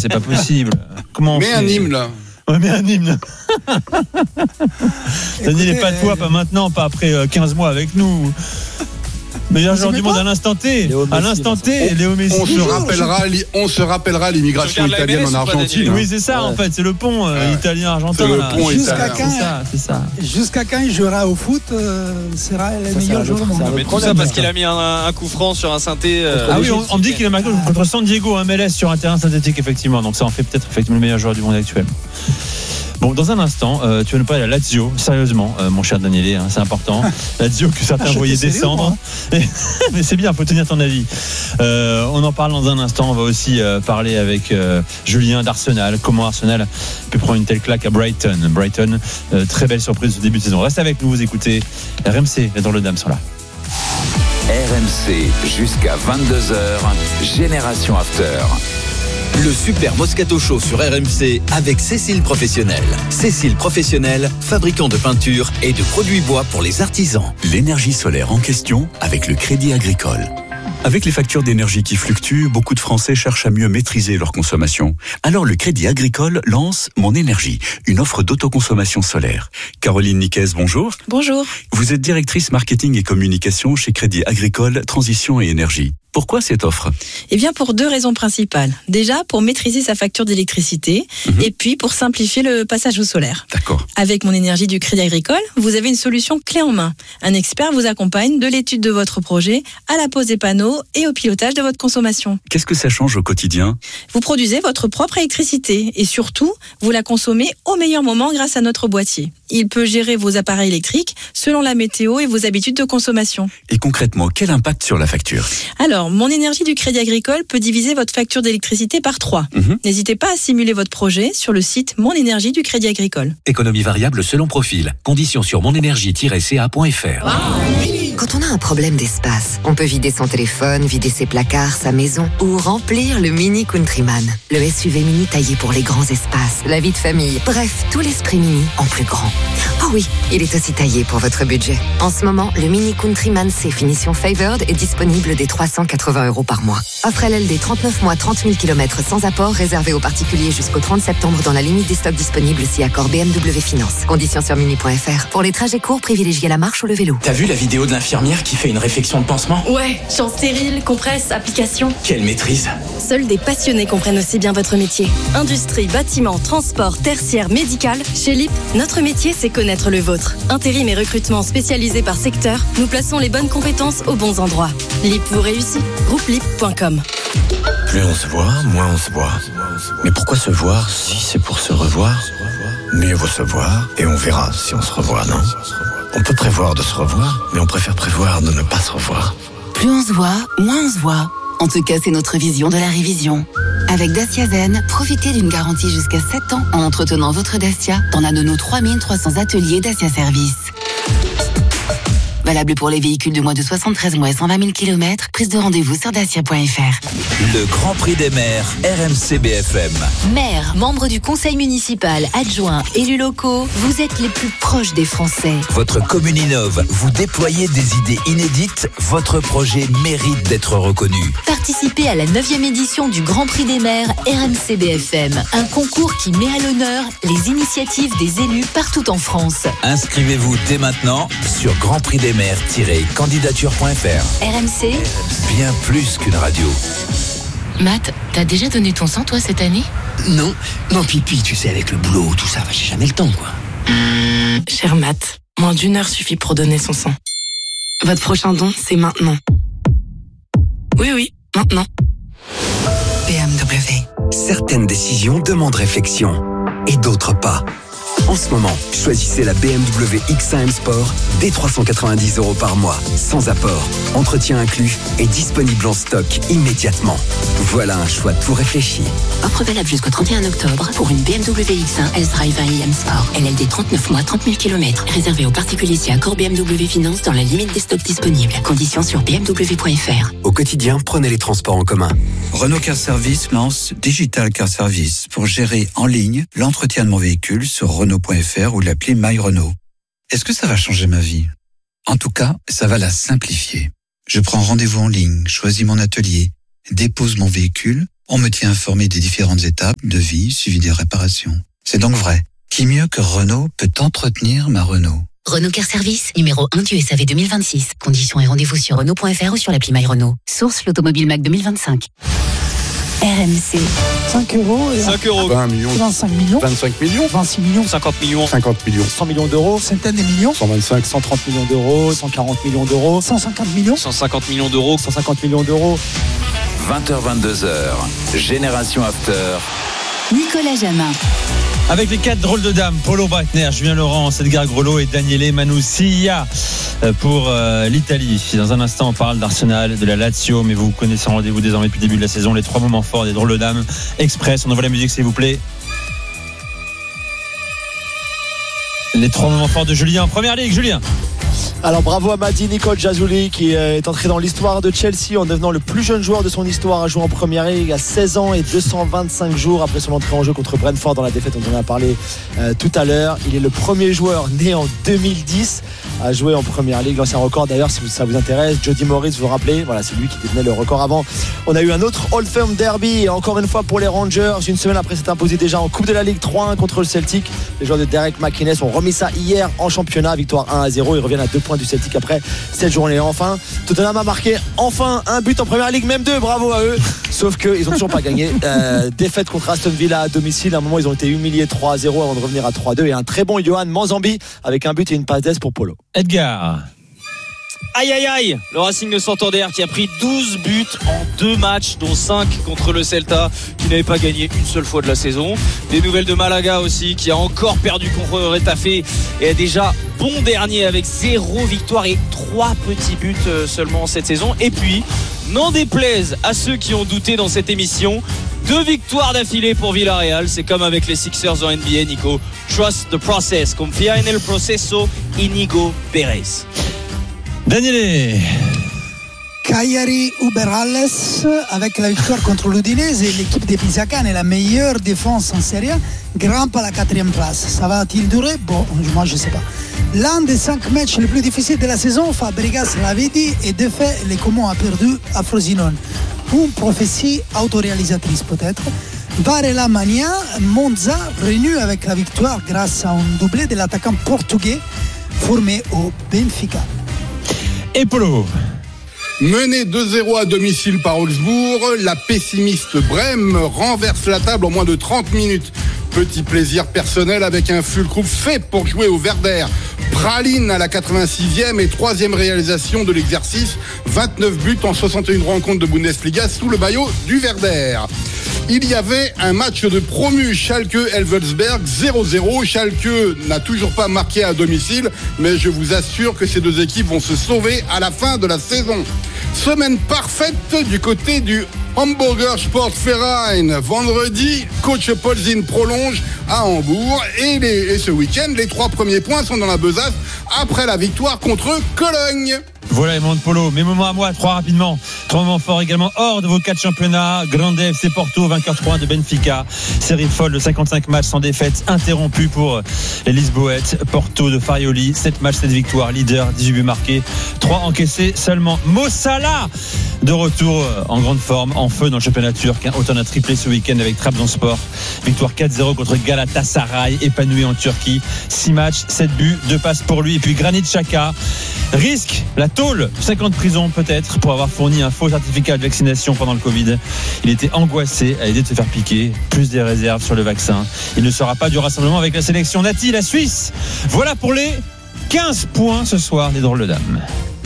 c'est pas possible. Comment on fait ? un hymne là. Ouais, mais un hymne. Daniel n'est pas toi, pas maintenant, pas après 15 mois avec nous. Meilleur joueur du monde à l'instant T. À l'instant T, Léo Messi. On se rappellera l'immigration italienne en Argentine. Oui, c'est ça, en fait. C'est le pont italien-argentin. C'est le pont italien. C'est ça. Jusqu'à quand il jouera au foot, sera le meilleur joueur du monde. Mais tout ça parce qu'il a mis un coup franc sur un synthé. Ah oui, on me dit qu'il a marqué contre San Diego, MLS sur un terrain synthétique, effectivement. Donc ça en fait peut-être effectivement le meilleur joueur du monde actuel. Bon, dans un instant, tu vas nous parler de la Lazio, sérieusement, mon cher Daniel, c'est important. Lazio que certains voyaient descendre. Mais c'est bien, faut tenir ton avis. On en parle dans un instant. On va aussi parler avec Julien d'Arsenal. Comment Arsenal peut prendre une telle claque à Brighton. Brighton, très belle surprise au début de saison. Reste avec nous, vous écoutez RMC, les Drôles de Dames sont là. RMC jusqu'à 22h, Génération After. Le Super Moscato Show sur RMC avec Cécile Professionnel. Cécile Professionnel, fabricant de peinture et de produits bois pour les artisans. L'énergie solaire en question avec le Crédit Agricole. Avec les factures d'énergie qui fluctuent, beaucoup de Français cherchent à mieux maîtriser leur consommation. Alors le Crédit Agricole lance Mon Énergie, une offre d'autoconsommation solaire. Caroline Niquez, bonjour. Bonjour. Vous êtes directrice marketing et communication chez Crédit Agricole Transition et Énergie. Pourquoi cette offre ? Eh bien, pour 2 raisons principales. Déjà, pour maîtriser sa facture d'électricité et puis pour simplifier le passage au solaire. D'accord. Avec Mon Énergie du Crédit Agricole, vous avez une solution clé en main. Un expert vous accompagne de l'étude de votre projet à la pose des panneaux et au pilotage de votre consommation. Qu'est-ce que ça change au quotidien ? Vous produisez votre propre électricité et surtout, vous la consommez au meilleur moment grâce à notre boîtier. Il peut gérer vos appareils électriques selon la météo et vos habitudes de consommation. Et concrètement, quel impact sur la facture ? Alors, Mon Énergie du Crédit Agricole peut diviser votre facture d'électricité par 3. N'hésitez pas à simuler votre projet sur le site Mon Énergie du Crédit Agricole. Économie variable selon profil. Conditions sur monenergie-ca.fr. Quand on a un problème d'espace, on peut vider son téléphone, vider ses placards, sa maison ou remplir le Mini Countryman. Le SUV mini taillé pour les grands espaces, la vie de famille. Bref, tout l'esprit mini en plus grand. Oh oui, il est aussi taillé pour votre budget. En ce moment, le Mini Countryman C finition Favored est disponible dès 380 € par mois. Offre LLD 39 mois, 30 000 km sans apport, réservé aux particuliers jusqu'au 30 septembre dans la limite des stocks disponibles si accord BMW Finance. Conditions sur mini.fr. Pour les trajets courts, privilégiez la marche ou le vélo. T'as vu la vidéo de l'infirmière qui fait une réflexion de pansement ? Ouais, champ stérile, compresse, application. Quelle maîtrise ! Seuls des passionnés comprennent aussi bien votre métier. Industrie, bâtiment, transport, tertiaire, médical. Chez LIP, notre métier, c'est connaître le vôtre. Intérim et recrutement spécialisés par secteur, nous plaçons les bonnes compétences aux bons endroits. LIP vous réussit. Groupelip.com. Plus on se voit, moins on se voit. Mais pourquoi se voir si c'est pour se revoir ? Mieux vaut se voir et on verra si on se revoit, non ? On peut prévoir de se revoir, mais on préfère prévoir de ne pas se revoir. Plus on se voit, moins on se voit. En tout cas, c'est notre vision de la révision. Avec Dacia Zen, profitez d'une garantie jusqu'à 7 ans en entretenant votre Dacia dans l'un de nos 3300 ateliers Dacia Service. Valable pour les véhicules de moins de 73 mois et 120 000 km. Prise de rendez-vous sur dacia.fr. Le Grand Prix des maires, RMC BFM. Maires, membres du conseil municipal, adjoints, élus locaux, vous êtes les plus proches des Français. Votre commune innove, vous déployez des idées inédites, votre projet mérite d'être reconnu. Participez à la 9e édition du Grand Prix des maires RMC BFM. Un concours qui met à l'honneur les initiatives des élus partout en France. Inscrivez-vous dès maintenant sur grandprixdesmaires-candidature.fr. RMC, bien plus qu'une radio. Matt, t'as déjà donné ton sang, toi, cette année ? Non, puis tu sais, avec le boulot, tout ça, j'ai jamais le temps, quoi. Cher Matt, moins d'1 heure suffit pour donner son sang. Votre prochain don, c'est maintenant. Oui, maintenant. BMW. Certaines décisions demandent réflexion et d'autres pas. En ce moment, choisissez la BMW X1 M Sport dès 390 € par mois, sans apport, entretien inclus et disponible en stock immédiatement. Voilà un choix tout réfléchi. Offre valable jusqu'au 31 octobre pour une BMW X1 S-Drive 1 M Sport. LLD 39 mois, 30 000 km. Réservé aux particuliers si accord BMW Finance dans la limite des stocks disponibles. Conditions sur bmw.fr. Au quotidien, prenez les transports en commun. Renault Car Service lance Digital Car Service pour gérer en ligne l'entretien de mon véhicule sur Renault.fr ou l'appli My Renault. Est-ce que ça va changer ma vie ? En tout cas, ça va la simplifier. Je prends rendez-vous en ligne, choisis mon atelier, dépose mon véhicule On me tient informé des différentes étapes de vie suivies des réparations. C'est donc vrai. Qui mieux que Renault peut entretenir ma Renault? Renault Car Service, numéro 1 du SAV 2026. Conditions et rendez-vous sur Renault.fr ou sur l'appli My Renault. Source l'Automobile Mac 2025. RMC. 5 euros. 5 euros. 20 millions. 25 millions. 25 millions. 26 millions. 50 millions. 50 millions. 100 millions d'euros. Centaines de millions. 125. 130 millions d'euros. 140 millions d'euros. 150 millions. 150 millions d'euros. 150 millions d'euros. 20h-22h, Génération After. Nicolas Jamin. Avec les 4 drôles de dames, Polo Breitner, Julien Laurent, Edgar Grelot et Daniele Manussia pour l'Italie. Dans un instant, on parle d'Arsenal, de la Lazio, mais vous connaissez le rendez-vous désormais depuis le début de la saison. Les 3 moments forts des drôles de dames express. On envoie la musique, s'il vous plaît. Les 3 moments forts de Julien en première ligue. Julien. Alors bravo à Madi Nicole Jazuli qui est entré dans l'histoire de Chelsea en devenant le plus jeune joueur de son histoire à jouer en première ligue à 16 ans et 225 jours après son entrée en jeu contre Brentford dans la défaite dont on a parlé tout à l'heure. Il est le premier joueur né en 2010 à jouer en première ligue. L'ancien record d'ailleurs, si ça vous intéresse, Jody Morris, vous vous rappelez, voilà, c'est lui qui détenait le record avant. On a eu un autre Old Firm Derby encore une fois pour les Rangers, une semaine après s'être imposé déjà en Coupe de la Ligue 3-1 contre le Celtic. Les joueurs de Derek McInnes ont remis ça hier en championnat, victoire 1-0. Ils reviennent à 2 points du Celtic après cette journée. Enfin, Tottenham a marqué enfin un but en première ligue, même 2, bravo à eux. Sauf qu'ils ont toujours pas gagné. Défaite contre Aston Villa à domicile. À un moment, ils ont été humiliés 3-0 avant de revenir à 3-2. Et un très bon Johan Manzambi avec un but et une passe d'aise pour Polo. Edgar. Aïe aïe aïe, le Racing de Santander qui a pris 12 buts en 2 matchs, dont 5 contre le Celta qui n'avait pas gagné une seule fois de la saison. Des nouvelles de Malaga aussi qui a encore perdu contre Retafe et est déjà bon dernier avec 0 victoire et 3 petits buts seulement cette saison. Et puis, n'en déplaise à ceux qui ont douté dans cette émission, 2 victoires d'affilée pour Villarreal. C'est comme avec les Sixers en NBA, Nico. Trust the process, confia en el proceso, Inigo Pérez. Daniele. Cagliari Uberales avec la victoire contre l'Udinese et l'équipe de Pisacane, la meilleure défense en Serie A, grimpe à la 4e place. Ça va-t-il durer? Bon, moi je ne sais pas. L'un des 5 matchs les plus difficiles de la saison, Fabregas l'avait dit, et de fait, les Comons a perdu à Frosinone. Une prophétie autoréalisatrice peut-être. Varela Mania, Monza renu avec la victoire grâce à un doublé de l'attaquant portugais formé au Benfica. Et Polo. Mené 2-0 à domicile par Augsbourg, la pessimiste Brême renverse la table en moins de 30 minutes. Petit plaisir personnel avec un Füllkrug fait pour jouer au Werder. Praline à la 86e et 3e réalisation de l'exercice. 29 buts en 61 rencontres de Bundesliga sous le maillot du Werder. Il y avait un match de promu Schalke-Elversberg 0-0. Schalke n'a toujours pas marqué à domicile, mais je vous assure que ces 2 équipes vont se sauver à la fin de la saison. Semaine parfaite du côté du Hamburger Sportverein. Vendredi, coach Polzin prolonge à Hambourg et ce week-end, les 3 premiers points sont dans la besace après la victoire contre Cologne. Voilà les moments de Polo. Mes moments à moi, 3 rapidement. 3 moments forts également hors de vos 4 championnats. Grande FC Porto, vainqueur 3-1 de Benfica. Série folle de 55 matchs sans défaite interrompue pour les Lisboètes. Porto de Farioli, 7 matchs, 7 victoires. Leader, 18 buts marqués, 3 encaissés seulement. Mo Salah de retour en grande forme, en feu dans le championnat turc. Autant a triplé ce week-end avec Trabzonspor. Victoire 4-0 contre Galatasaray, épanoui en Turquie. 6 matchs, 7 buts, 2 passes pour lui. Et puis Granit Xhaka risque la tôle, 5 ans de prison peut-être pour avoir fourni un faux certificat de vaccination pendant le Covid. Il était angoissé à l'idée de se faire piquer, plus des réserves sur le vaccin. Il ne sera pas du rassemblement avec la sélection Nati, la Suisse. Voilà pour les 15 points ce soir des drôles de dames.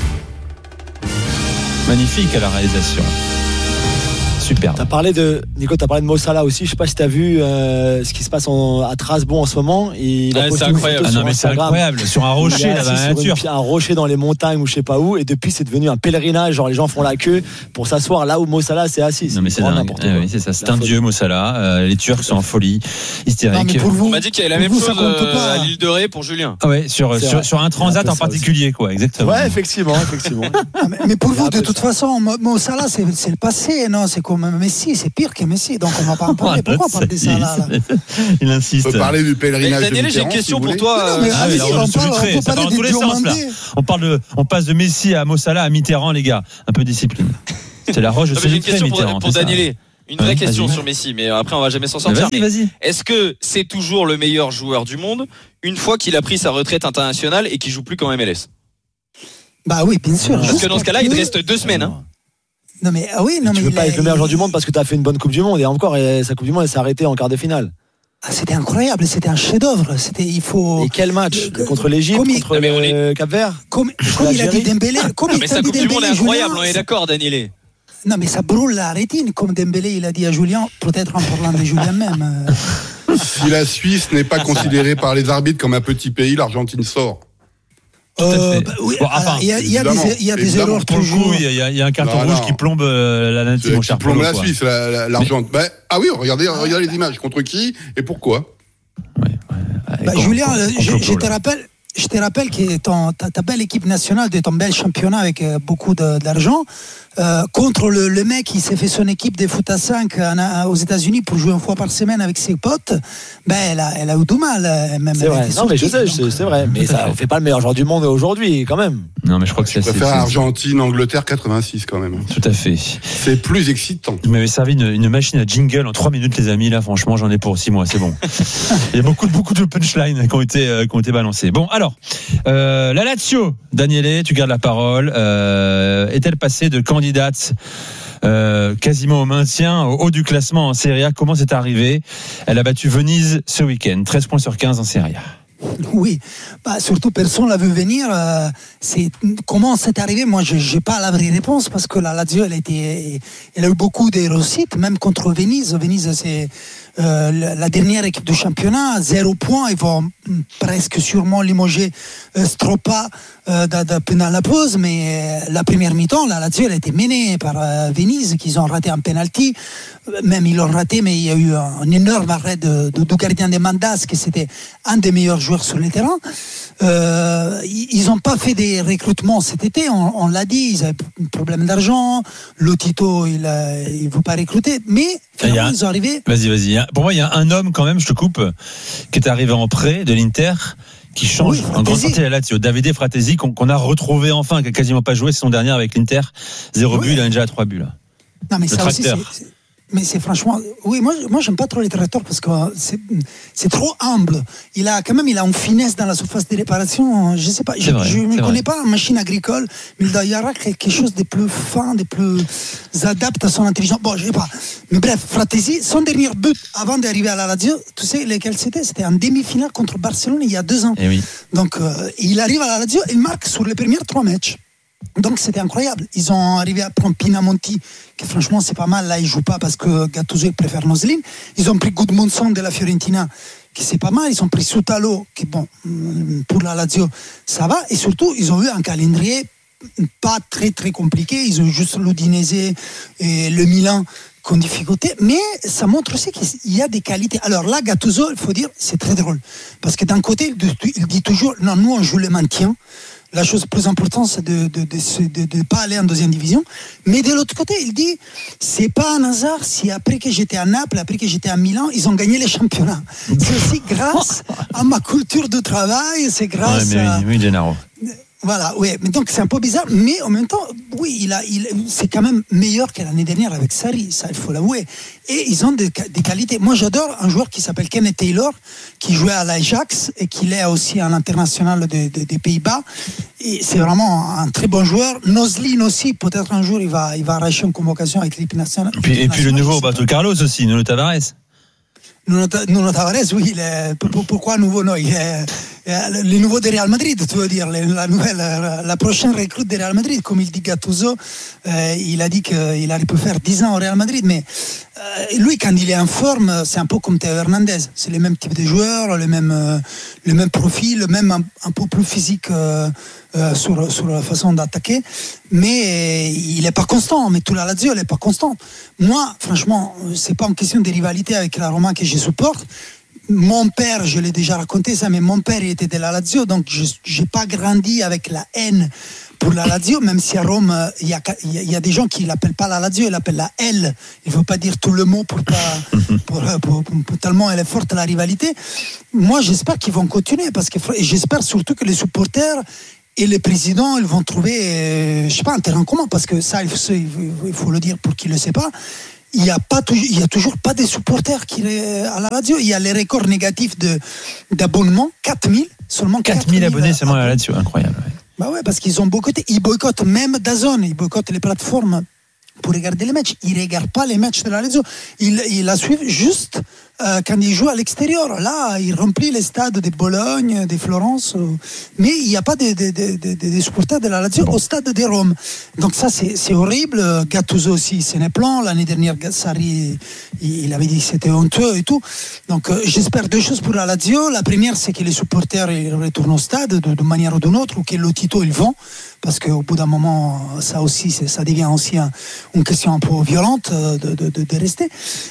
Magnifique à la réalisation. Super. Nico, t'as parlé de Mo Salah aussi. Je sais pas si t'as vu ce qui se passe à Strasbourg en ce moment. C'est incroyable. C'est incroyable. Sur un rocher dans la nature. Un rocher dans les montagnes ou je sais pas où. Et depuis, c'est devenu un pèlerinage. Genre, les gens font la queue pour s'asseoir là où Mo Salah s'est assis. Non, mais c'est dingue. Oui, c'est ça. C'est un dieu, Mo Salah. Les Turcs sont en folie, hystériques. On m'a dit qu'il y avait la même chose à l'île de Ré pour Julien. Ah ouais, sur un transat en particulier, quoi. Exactement. Ouais, effectivement. Mais pour vous, de toute façon, Mo Salah, c'est le passé, non? C'est comme Messi, c'est pire que Messi, donc on va pas en parler. Pourquoi on parle de ça là? Il insiste. On peut parler du pèlerinage. Daniel, j'ai une question pour toi. On parle dans tous les sens là. On passe de Messi à Mo Salah à Mitterrand, les gars. Un peu de discipline. C'est la roche de J'ai une question pour Daniel. Une vraie question sur Messi, mais après on va jamais s'en sortir. Vas-y. Est-ce que c'est toujours le meilleur joueur du monde une fois qu'il a pris sa retraite internationale et qu'il joue plus qu'en MLS? Bah oui, bien sûr. Parce que dans ce cas-là, il te reste 2 semaines. Hein. Non mais tu peux pas être le meilleur joueur du monde parce que tu as fait une bonne Coupe du Monde et encore sa Coupe du Monde elle s'est arrêtée en quart de finale. C'était incroyable, c'était un chef-d'œuvre. Et quel match contre l'Égypte, contre le Cap-Vert. Comme il a dit Dembélé. Mais sa Coupe du Monde est incroyable, on est d'accord, Daniele. Non mais ça brûle la rétine, comme Dembélé il a dit à Julien, peut-être en parlant de Julien même. Si la Suisse n'est pas considérée par les arbitres comme un petit pays, l'Argentine sort. Oui, il y a des erreurs toujours. Il y a un carton rouge qui plombe la nature, mon cher. Qui plombe la Suisse, l'Argentine. Oui, regardez les images. Contre qui et pourquoi? Julien, je te rappelle que ta belle équipe nationale de ton bel championnat avec beaucoup d'argent, contre le mec qui s'est fait son équipe de foot à 5 aux États-Unis pour jouer une fois par semaine avec ses potes, elle a eu du mal. Même c'est vrai, non mais je sais, c'est vrai, mais ça ne fait pas le meilleur joueur du monde aujourd'hui quand même. Non mais je crois que c'est. Je préfère Argentine, Angleterre 86 quand même. Tout à fait. C'est plus excitant. Vous m'avez servi une machine à jingle en 3 minutes les amis, là franchement j'en ai pour 6 mois, c'est bon. Il y a beaucoup de punchlines qui ont été balancées. Bon alors, la Lazio, Daniele, tu gardes la parole. Est-elle passée de candidate quasiment au maintien, au haut du classement en Serie A? Comment c'est arrivé? Elle a battu Venise ce week-end, 13 points sur 15 en Serie A. Oui, surtout personne l'a vu venir. Comment c'est arrivé? Moi, je n'ai pas la vraie réponse parce que la Lazio, elle a eu beaucoup de réussites, même contre Venise. Venise, c'est la dernière équipe du championnat, 0 points. Ils vont presque sûrement limoger Stroppa pendant la pause, mais la première mi-temps, la Lazio, elle a été menée par Venise, qu'ils ont raté un penalty. Même ils l'ont raté, mais il y a eu un énorme arrêt du gardien de Mandas, qui c'était un des meilleurs joueurs sur le terrain. Ils n'ont pas fait des recrutements cet été, on l'a dit, ils avaient un problème d'argent, Lotito il ne veut pas recruter, mais finalement ils sont arrivés. Vas-y. Pour moi, il y a un homme quand même, je te coupe, qui est arrivé en prêt de l'Inter, qui change en grande partie la Lazio. Davide Fratesi, qu'on a retrouvé enfin, qui n'a quasiment pas joué saison dernière avec l'Inter. 0 but, il a déjà 3 buts là. Non mais ça aussi, mais c'est franchement, oui, moi j'aime pas trop les tracteurs parce que c'est trop humble. Il a une finesse dans la surface de réparation. Je sais pas, je ne connais pas en machine agricole, mais il doit y avoir quelque chose de plus fin, de plus adapté à son intelligence. Bon, je sais pas. Mais bref, Fratesi, son dernier but avant d'arriver à la Lazio, tu sais lequel c'était? C'était en demi-finale contre Barcelone il y a 2 ans. Et oui. Donc il arrive à la Lazio, il marque sur les premiers 3 matchs. Donc c'était incroyable. Ils ont arrivé à prendre Pinamonti, qui franchement c'est pas mal. Là, il joue pas parce que Gattuso préfère Noslin. Ils ont pris Gudmundsson de la Fiorentina, qui c'est pas mal. Ils ont pris Soutalo, qui bon, pour la Lazio, ça va. Et surtout, ils ont eu un calendrier pas très très compliqué. Ils ont eu juste l'Udinese et le Milan qui ont difficulté. Mais ça montre aussi qu'il y a des qualités. Alors là, Gattuso, il faut dire, c'est très drôle. Parce que d'un côté, il dit toujours, non, nous on joue le maintien. La chose plus importante, c'est de ne pas aller en deuxième division. Mais de l'autre côté, il dit, c'est pas un hasard si après que j'étais à Naples, après que j'étais à Milan, ils ont gagné les championnats. C'est aussi grâce à ma culture de travail, c'est grâce à... Oui, Gennaro. Voilà, oui. Mais donc c'est un peu bizarre, mais en même temps, oui, c'est quand même meilleur que l'année dernière avec Sarri, ça il faut l'avouer. Et ils ont des qualités. Moi j'adore un joueur qui s'appelle Kenneth Taylor, qui jouait à l'Ajax et qui est aussi à l'international des Pays-Bas. Et c'est vraiment un très bon joueur. Noslin aussi, peut-être un jour il va arracher une convocation avec l'équipe nationale. Et puis le nouveau Roberto Carlos aussi, Nuno Tavares. Nuno Tavares, oui, pourquoi nouveau? Non, le nouveau de Real Madrid, tu veux dire, la prochaine recrute de Real Madrid, comme il dit Gattuso, il a dit qu'il aurait pu faire 10 ans au Real Madrid, mais lui, quand il est en forme, c'est un peu comme Théo Hernandez, c'est le même type de joueur, le même profil, même un peu plus physique sur la façon d'attaquer, mais il n'est pas constant. Mais tout la Lazio, elle n'est pas constante. Moi, franchement, c'est pas une question de rivalité avec la Roma que je supporte. Mon père, je l'ai déjà raconté ça, mais mon père il était de la Lazio, donc je n'ai pas grandi avec la haine pour la Lazio, même si à Rome, il y a des gens qui ne l'appellent pas la Lazio, ils l'appellent la L. Il ne faut pas dire tout le mot pour tellement elle est forte la rivalité. Moi, j'espère qu'ils vont continuer, parce que j'espère surtout que les supporters et les présidents, ils vont trouver, je sais pas, un terrain commun, parce que ça, il faut le dire pour qui ne le sait pas. il y a toujours pas de supporters à la Lazio. Il y a les records négatifs d'abonnements, 4000, seulement 4000 abonnés seulement à la Lazio, incroyable. Ouais. Bah ouais, parce qu'ils ont boycotté. Ils boycottent même DAZN, ils boycottent les plateformes pour regarder les matchs. Ils ne regardent pas les matchs de la Lazio. Ils la suivent juste quand ils jouent à l'extérieur. Là, ils remplissent les stades de Bologne, de Florence. Mais il n'y a pas des supporters de la Lazio au stade de Rome. Donc ça, c'est horrible. Gattuso aussi, c'est un plan. L'année dernière, Sarri, il avait dit que c'était honteux et tout. Donc j'espère deux choses pour la Lazio. La première, c'est que les supporters ils retournent au stade de manière ou d'une autre, ou que le Tito, ils vont. Parce qu'au bout d'un moment, ça aussi, ça devient aussi une question un peu violente de rester.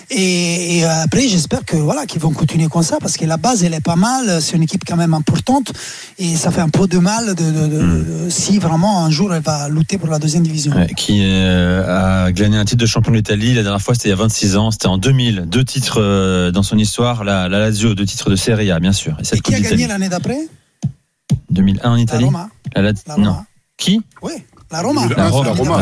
Et après, j'espère qu'ils vont continuer comme ça, parce que la base, elle est pas mal. C'est une équipe quand même importante, et ça fait un peu de mal si vraiment un jour elle va lutter pour la deuxième division. Ouais, qui a gagné un titre de champion d'Italie. La dernière fois, c'était il y a 26 ans. C'était en 2000. 2 titres dans son histoire. La Lazio, 2 titres de Serie A, bien sûr. Et qui a gagné l'année d'après? 2001 en Italie. La Roma. Non. Qui? Oui, la Roma. La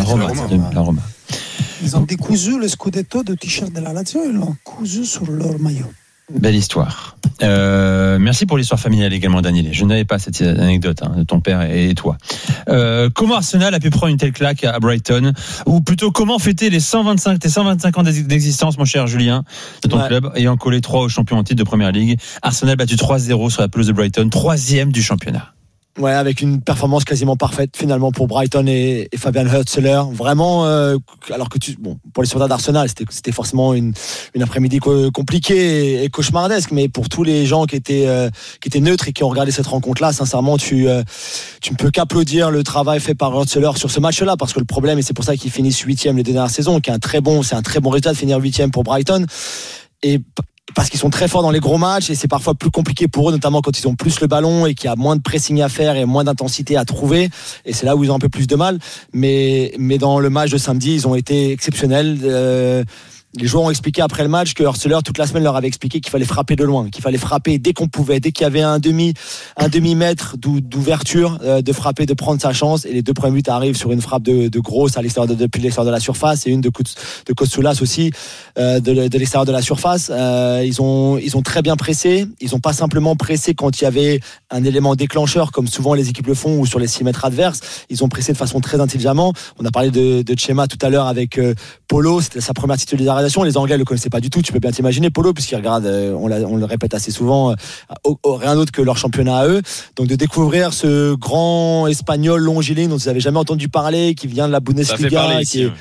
Roma. Ils ont décousu le scudetto de t-shirt de la Lazio et l'ont cousu sur leur maillot. Belle histoire. Merci pour l'histoire familiale également, Daniel. Je n'avais pas cette anecdote de ton père et toi. Comment Arsenal a pu prendre une telle claque à Brighton, ou plutôt comment fêter tes 125 ans d'existence, mon cher Julien, de ton club, ayant collé 3 aux champions en titre de Première Ligue. Arsenal battu 3-0 sur la pelouse de Brighton, 3e du championnat. Ouais, avec une performance quasiment parfaite finalement pour Brighton et Fabian Hürzeler. Vraiment, alors que pour les soldats d'Arsenal, c'était forcément une après-midi compliquée et cauchemardesque. Mais pour tous les gens qui étaient neutres et qui ont regardé cette rencontre-là, sincèrement, tu ne peux qu'applaudir le travail fait par Hürzeler sur ce match-là, parce que le problème, et c'est pour ça qu'ils finissent 8e les deux dernières saisons, c'est un très bon résultat de finir 8e pour Brighton. Et parce qu'ils sont très forts dans les gros matchs, et c'est parfois plus compliqué pour eux, notamment quand ils ont plus le ballon et qu'il y a moins de pressing à faire et moins d'intensité à trouver, et c'est là où ils ont un peu plus de mal. Mais dans le match de samedi, ils ont été exceptionnels. Les joueurs ont expliqué après le match que Hürzeler, toute la semaine, leur avait expliqué qu'il fallait frapper de loin, qu'il fallait frapper dès qu'on pouvait, dès qu'il y avait un demi-mètre d'ouverture, de frapper, de prendre sa chance. Et les 2 premiers buts arrivent sur une frappe de grosse à l'extérieur depuis l'extérieur de la surface, et une de Kostoulas aussi de l'extérieur de la surface. Ils ont très bien pressé. Ils n'ont pas simplement pressé quand il y avait un élément déclencheur, comme souvent les équipes le font, ou sur les 6 mètres adverses. Ils ont pressé de façon très intelligemment. On a parlé de Chema tout à l'heure avec Polo. C'était sa première titularisation. Les Anglais ne le connaissaient pas du tout, tu peux bien t'imaginer, Polo, puisqu'ils regardent, on le répète assez souvent, rien d'autre que leur championnat à eux. Donc de découvrir ce grand espagnol longiligne dont ils n'avaient jamais entendu parler, qui vient de la Bundesliga,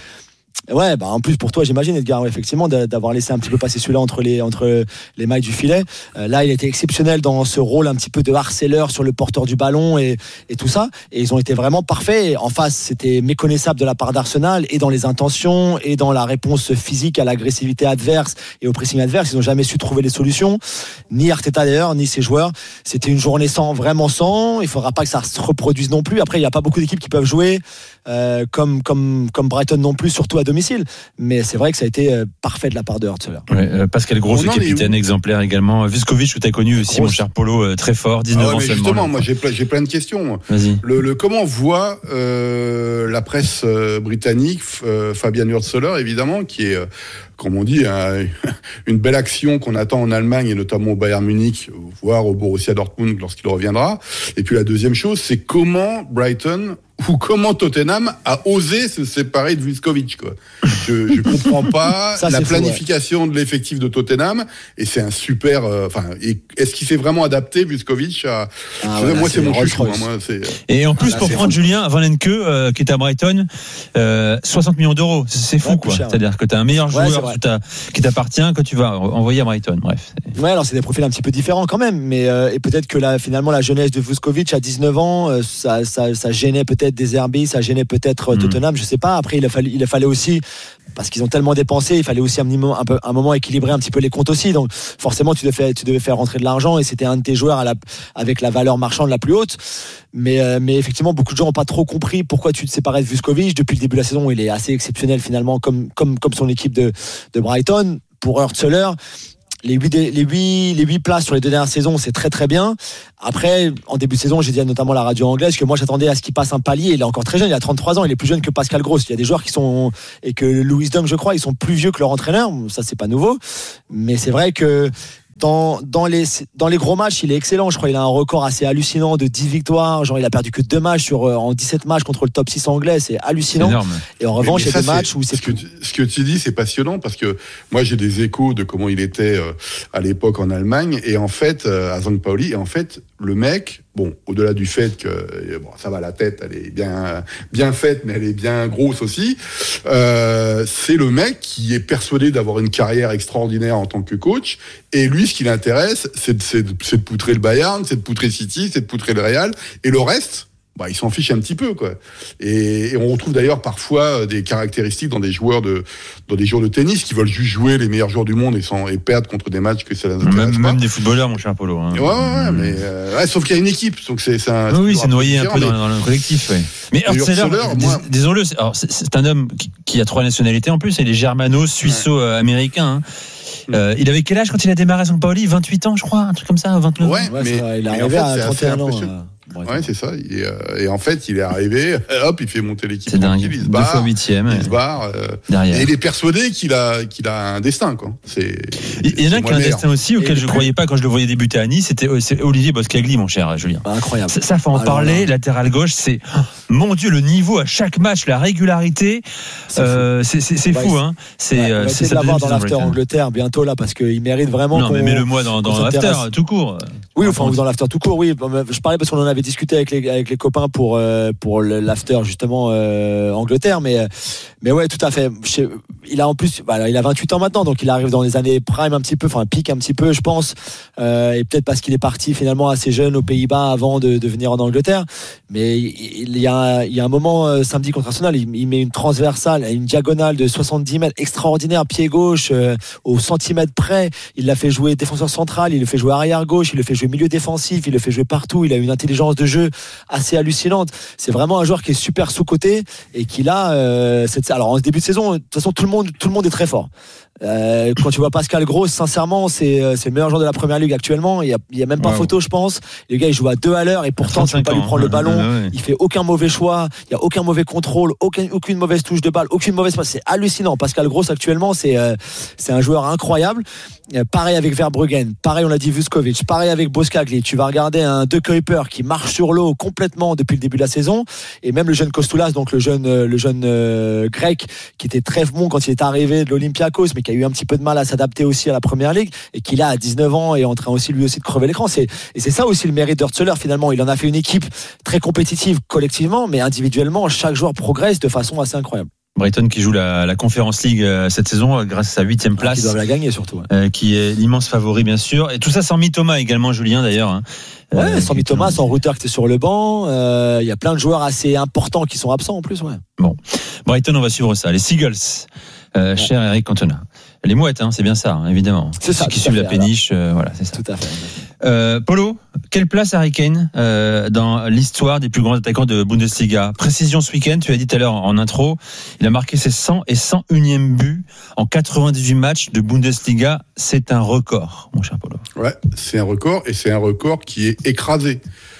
Ouais, en plus pour toi, j'imagine, Edgar, effectivement, d'avoir laissé un petit peu passer celui-là entre les mailles du filet. Là, il était exceptionnel dans ce rôle un petit peu de harceleur sur le porteur du ballon et tout ça. Et ils ont été vraiment parfaits. Et en face, c'était méconnaissable de la part d'Arsenal, et dans les intentions et dans la réponse physique à l'agressivité adverse et au pressing adverse. Ils n'ont jamais su trouver les solutions. Ni Arteta d'ailleurs, ni ses joueurs. C'était une journée sans. Il ne faudra pas que ça se reproduise non plus. Après, il n'y a pas beaucoup d'équipes qui peuvent jouer comme Brighton non plus, surtout à domicile, mais c'est vrai que ça a été parfait de la part de Hürzeler. Ouais, Pascal Gross, le capitaine exemplaire également. Vuskovic, que tu as connu aussi, mon cher Polo, très fort, 19 ans seulement. Justement, moi j'ai plein de questions. Vas-y. Comment voit la presse britannique Fabian Hürzeler, évidemment, qui est, comme on dit, une belle action qu'on attend en Allemagne, et notamment au Bayern Munich, voire au Borussia Dortmund lorsqu'il reviendra. Et puis la deuxième chose, c'est comment Brighton ou comment Tottenham a osé se séparer de Vuskovic, quoi. Je comprends pas la planification de l'effectif de Tottenham, et c'est un super. Est-ce qu'il s'est vraiment adapté, Vuskovic, à moi, c'est mon chouchou. Et en plus, pour prendre Julien Van Lenke, qui est à Brighton, 60 millions d'euros, c'est fou, quoi. C'est-à-dire que tu as un meilleur joueur qui t'appartient, que tu vas envoyer à Brighton. Bref. Ouais, alors c'est des profils un petit peu différents quand même, mais et peut-être que finalement la jeunesse de Vuskovic à 19 ans, ça gênait peut-être des RB, ça gênait peut-être Tottenham, je sais pas. Après, il fallait aussi, parce qu'ils ont tellement dépensé, il fallait aussi un moment équilibrer un petit peu les comptes aussi. Donc forcément, tu devais faire rentrer de l'argent, et c'était un de tes joueurs avec la valeur marchande la plus haute. Mais effectivement, beaucoup de gens n'ont pas trop compris pourquoi tu te séparais de Vuskovic. Depuis le début de la saison, il est assez exceptionnel finalement, comme son équipe de Brighton. Pour Hürzeler, les 8 places sur les 2 dernières saisons, c'est très très bien. Après, en début de saison, j'ai dit notamment à la radio anglaise que moi j'attendais à ce qu'il passe un palier. Il est encore très jeune, il a 33 ans, il est plus jeune que Pascal Gross. Il y a des joueurs qui sont, et que Louis Dom, je crois, ils sont plus vieux que leur entraîneur. Ça, c'est pas nouveau. Mais c'est vrai que dans les gros matchs, il est excellent. Je crois qu'il a un record assez hallucinant de 10 victoires. Genre, il a perdu que 2 matchs en 17 matchs contre le top 6 anglais. C'est hallucinant. Énorme. Et en revanche, il y a des matchs où c'est... Ce que tu dis, c'est passionnant parce que moi, j'ai des échos de comment il était à l'époque en Allemagne. Et en fait, à St. Pauli, et en fait, le mec, bon, au-delà du fait que, bon, ça va, la tête, elle est bien faite, mais elle est bien grosse aussi. C'est le mec qui est persuadé d'avoir une carrière extraordinaire en tant que coach. Et lui, ce qui l'intéresse, c'est de poutrer le Bayern, c'est de poutrer City, c'est de poutrer le Real. Et le reste, bah, il s'en fiche un petit peu, quoi. Et on retrouve d'ailleurs parfois des caractéristiques dans des joueurs de tennis qui veulent juste jouer les meilleurs joueurs du monde et perdre contre des matchs que ça les intéresse pas. Même des footballeurs, mon cher Polo. Hein. Ouais, mais sauf qu'il y a une équipe, donc c'est noyé un peu dans le collectif. Ouais. Mais Hurtzeler, disons-le, c'est un homme qui a 3 nationalités en plus, il est germano-suisso-américain. Il avait quel âge quand il a démarré à St. Pauli? 28 ans, je crois, un truc comme ça, 29 ans. Ouais, mais il est arrivé à 31 ans. Ouais, c'est ça. Et en fait, il est arrivé, hop, il fait monter l'équipe. C'est dingue. Il se barre. 2 fois 8e. Il se barre. Derrière. Et il est persuadé qu'il a un destin, quoi. Il y en a qui a un destin aussi auquel je ne croyais pas quand je le voyais débuter à Nice. C'est Olivier Boscagli, mon cher Julien. Incroyable. Ça faut en parler. Latéral gauche, c'est, mon Dieu, le niveau à chaque match, la régularité. C'est fou, hein. On va essayer de l'avoir dans l'after Angleterre bientôt, là, parce qu'il mérite vraiment. Non, mais mets-le-moi dans l'after, tout court. Oui, enfin, dans l'after tout court, oui. Je parlais parce qu'on en avait discuté avec les copains pour l'after, justement, Angleterre, mais ouais, tout à fait. Il a en plus, il a 28 ans maintenant, donc il arrive dans les années prime un petit peu, enfin, pique un petit peu, je pense, et peut-être parce qu'il est parti finalement assez jeune aux Pays-Bas avant de venir en Angleterre. Mais il y a un moment, samedi contre Arsenal, il met une transversale, une diagonale de 70 mètres extraordinaire, pied gauche, au centimètre près. Il l'a fait jouer défenseur central, il le fait jouer arrière gauche, il le fait jouer milieu défensif, il le fait jouer partout, il a une intelligence de jeu assez hallucinante. C'est vraiment un joueur qui est super sous-coté et qui a alors en début de saison, de toute façon tout le monde est très fort. Quand tu vois Pascal Gross, sincèrement, c'est le meilleur joueur de la première ligue actuellement. Il y a même pas photo, je pense. Le gars, il joue à 2 à l'heure et pourtant tu peux pas lui prendre le ballon. Il fait aucun mauvais choix. Il y a aucun mauvais contrôle, aucune mauvaise touche de balle, aucune mauvaise passe. C'est hallucinant. Pascal Gross actuellement, c'est un joueur incroyable. Pareil avec Verbruggen, pareil on l'a dit Vuskovic, pareil avec Boskagli. Tu vas regarder un De Kuyper qui marche sur l'eau complètement depuis le début de la saison, et même le jeune Kostoulas, donc le jeune grec qui était très bon quand il est arrivé de l'Olympiakos, mais qui a eu un petit peu de mal à s'adapter aussi à la première ligue, et qui là à 19 ans est en train aussi lui aussi de crever l'écran. Et c'est ça aussi le mérite d'Hurtzeler finalement. Il en a fait une équipe très compétitive collectivement, mais individuellement chaque joueur progresse de façon assez incroyable. Brighton qui joue la Conference League cette saison grâce à sa 8e place. Qui doivent la gagner surtout. Qui est l'immense favori bien sûr. Et tout ça sans Mitoma également, Julien d'ailleurs. Hein. Ouais, sans Mitoma, sans Rutter qui était sur le banc. Il y a plein de joueurs assez importants qui sont absents en plus. Ouais. Bon, Brighton, on va suivre ça. Les Seagulls, cher Eric Cantona. Les mouettes, hein, c'est bien ça, hein, évidemment. C'est ça. Ceux qui suivent la péniche, voilà, c'est ça. Tout à fait. Polo, quelle place Harry Kane dans l'histoire des plus grands attaquants de Bundesliga? Précision ce week-end, tu as dit tout à l'heure en intro, il a marqué ses 100 et 101e buts en 98 matchs de Bundesliga. C'est un record, mon cher Polo. Ouais, c'est un record, et c'est un record qui est écrasé.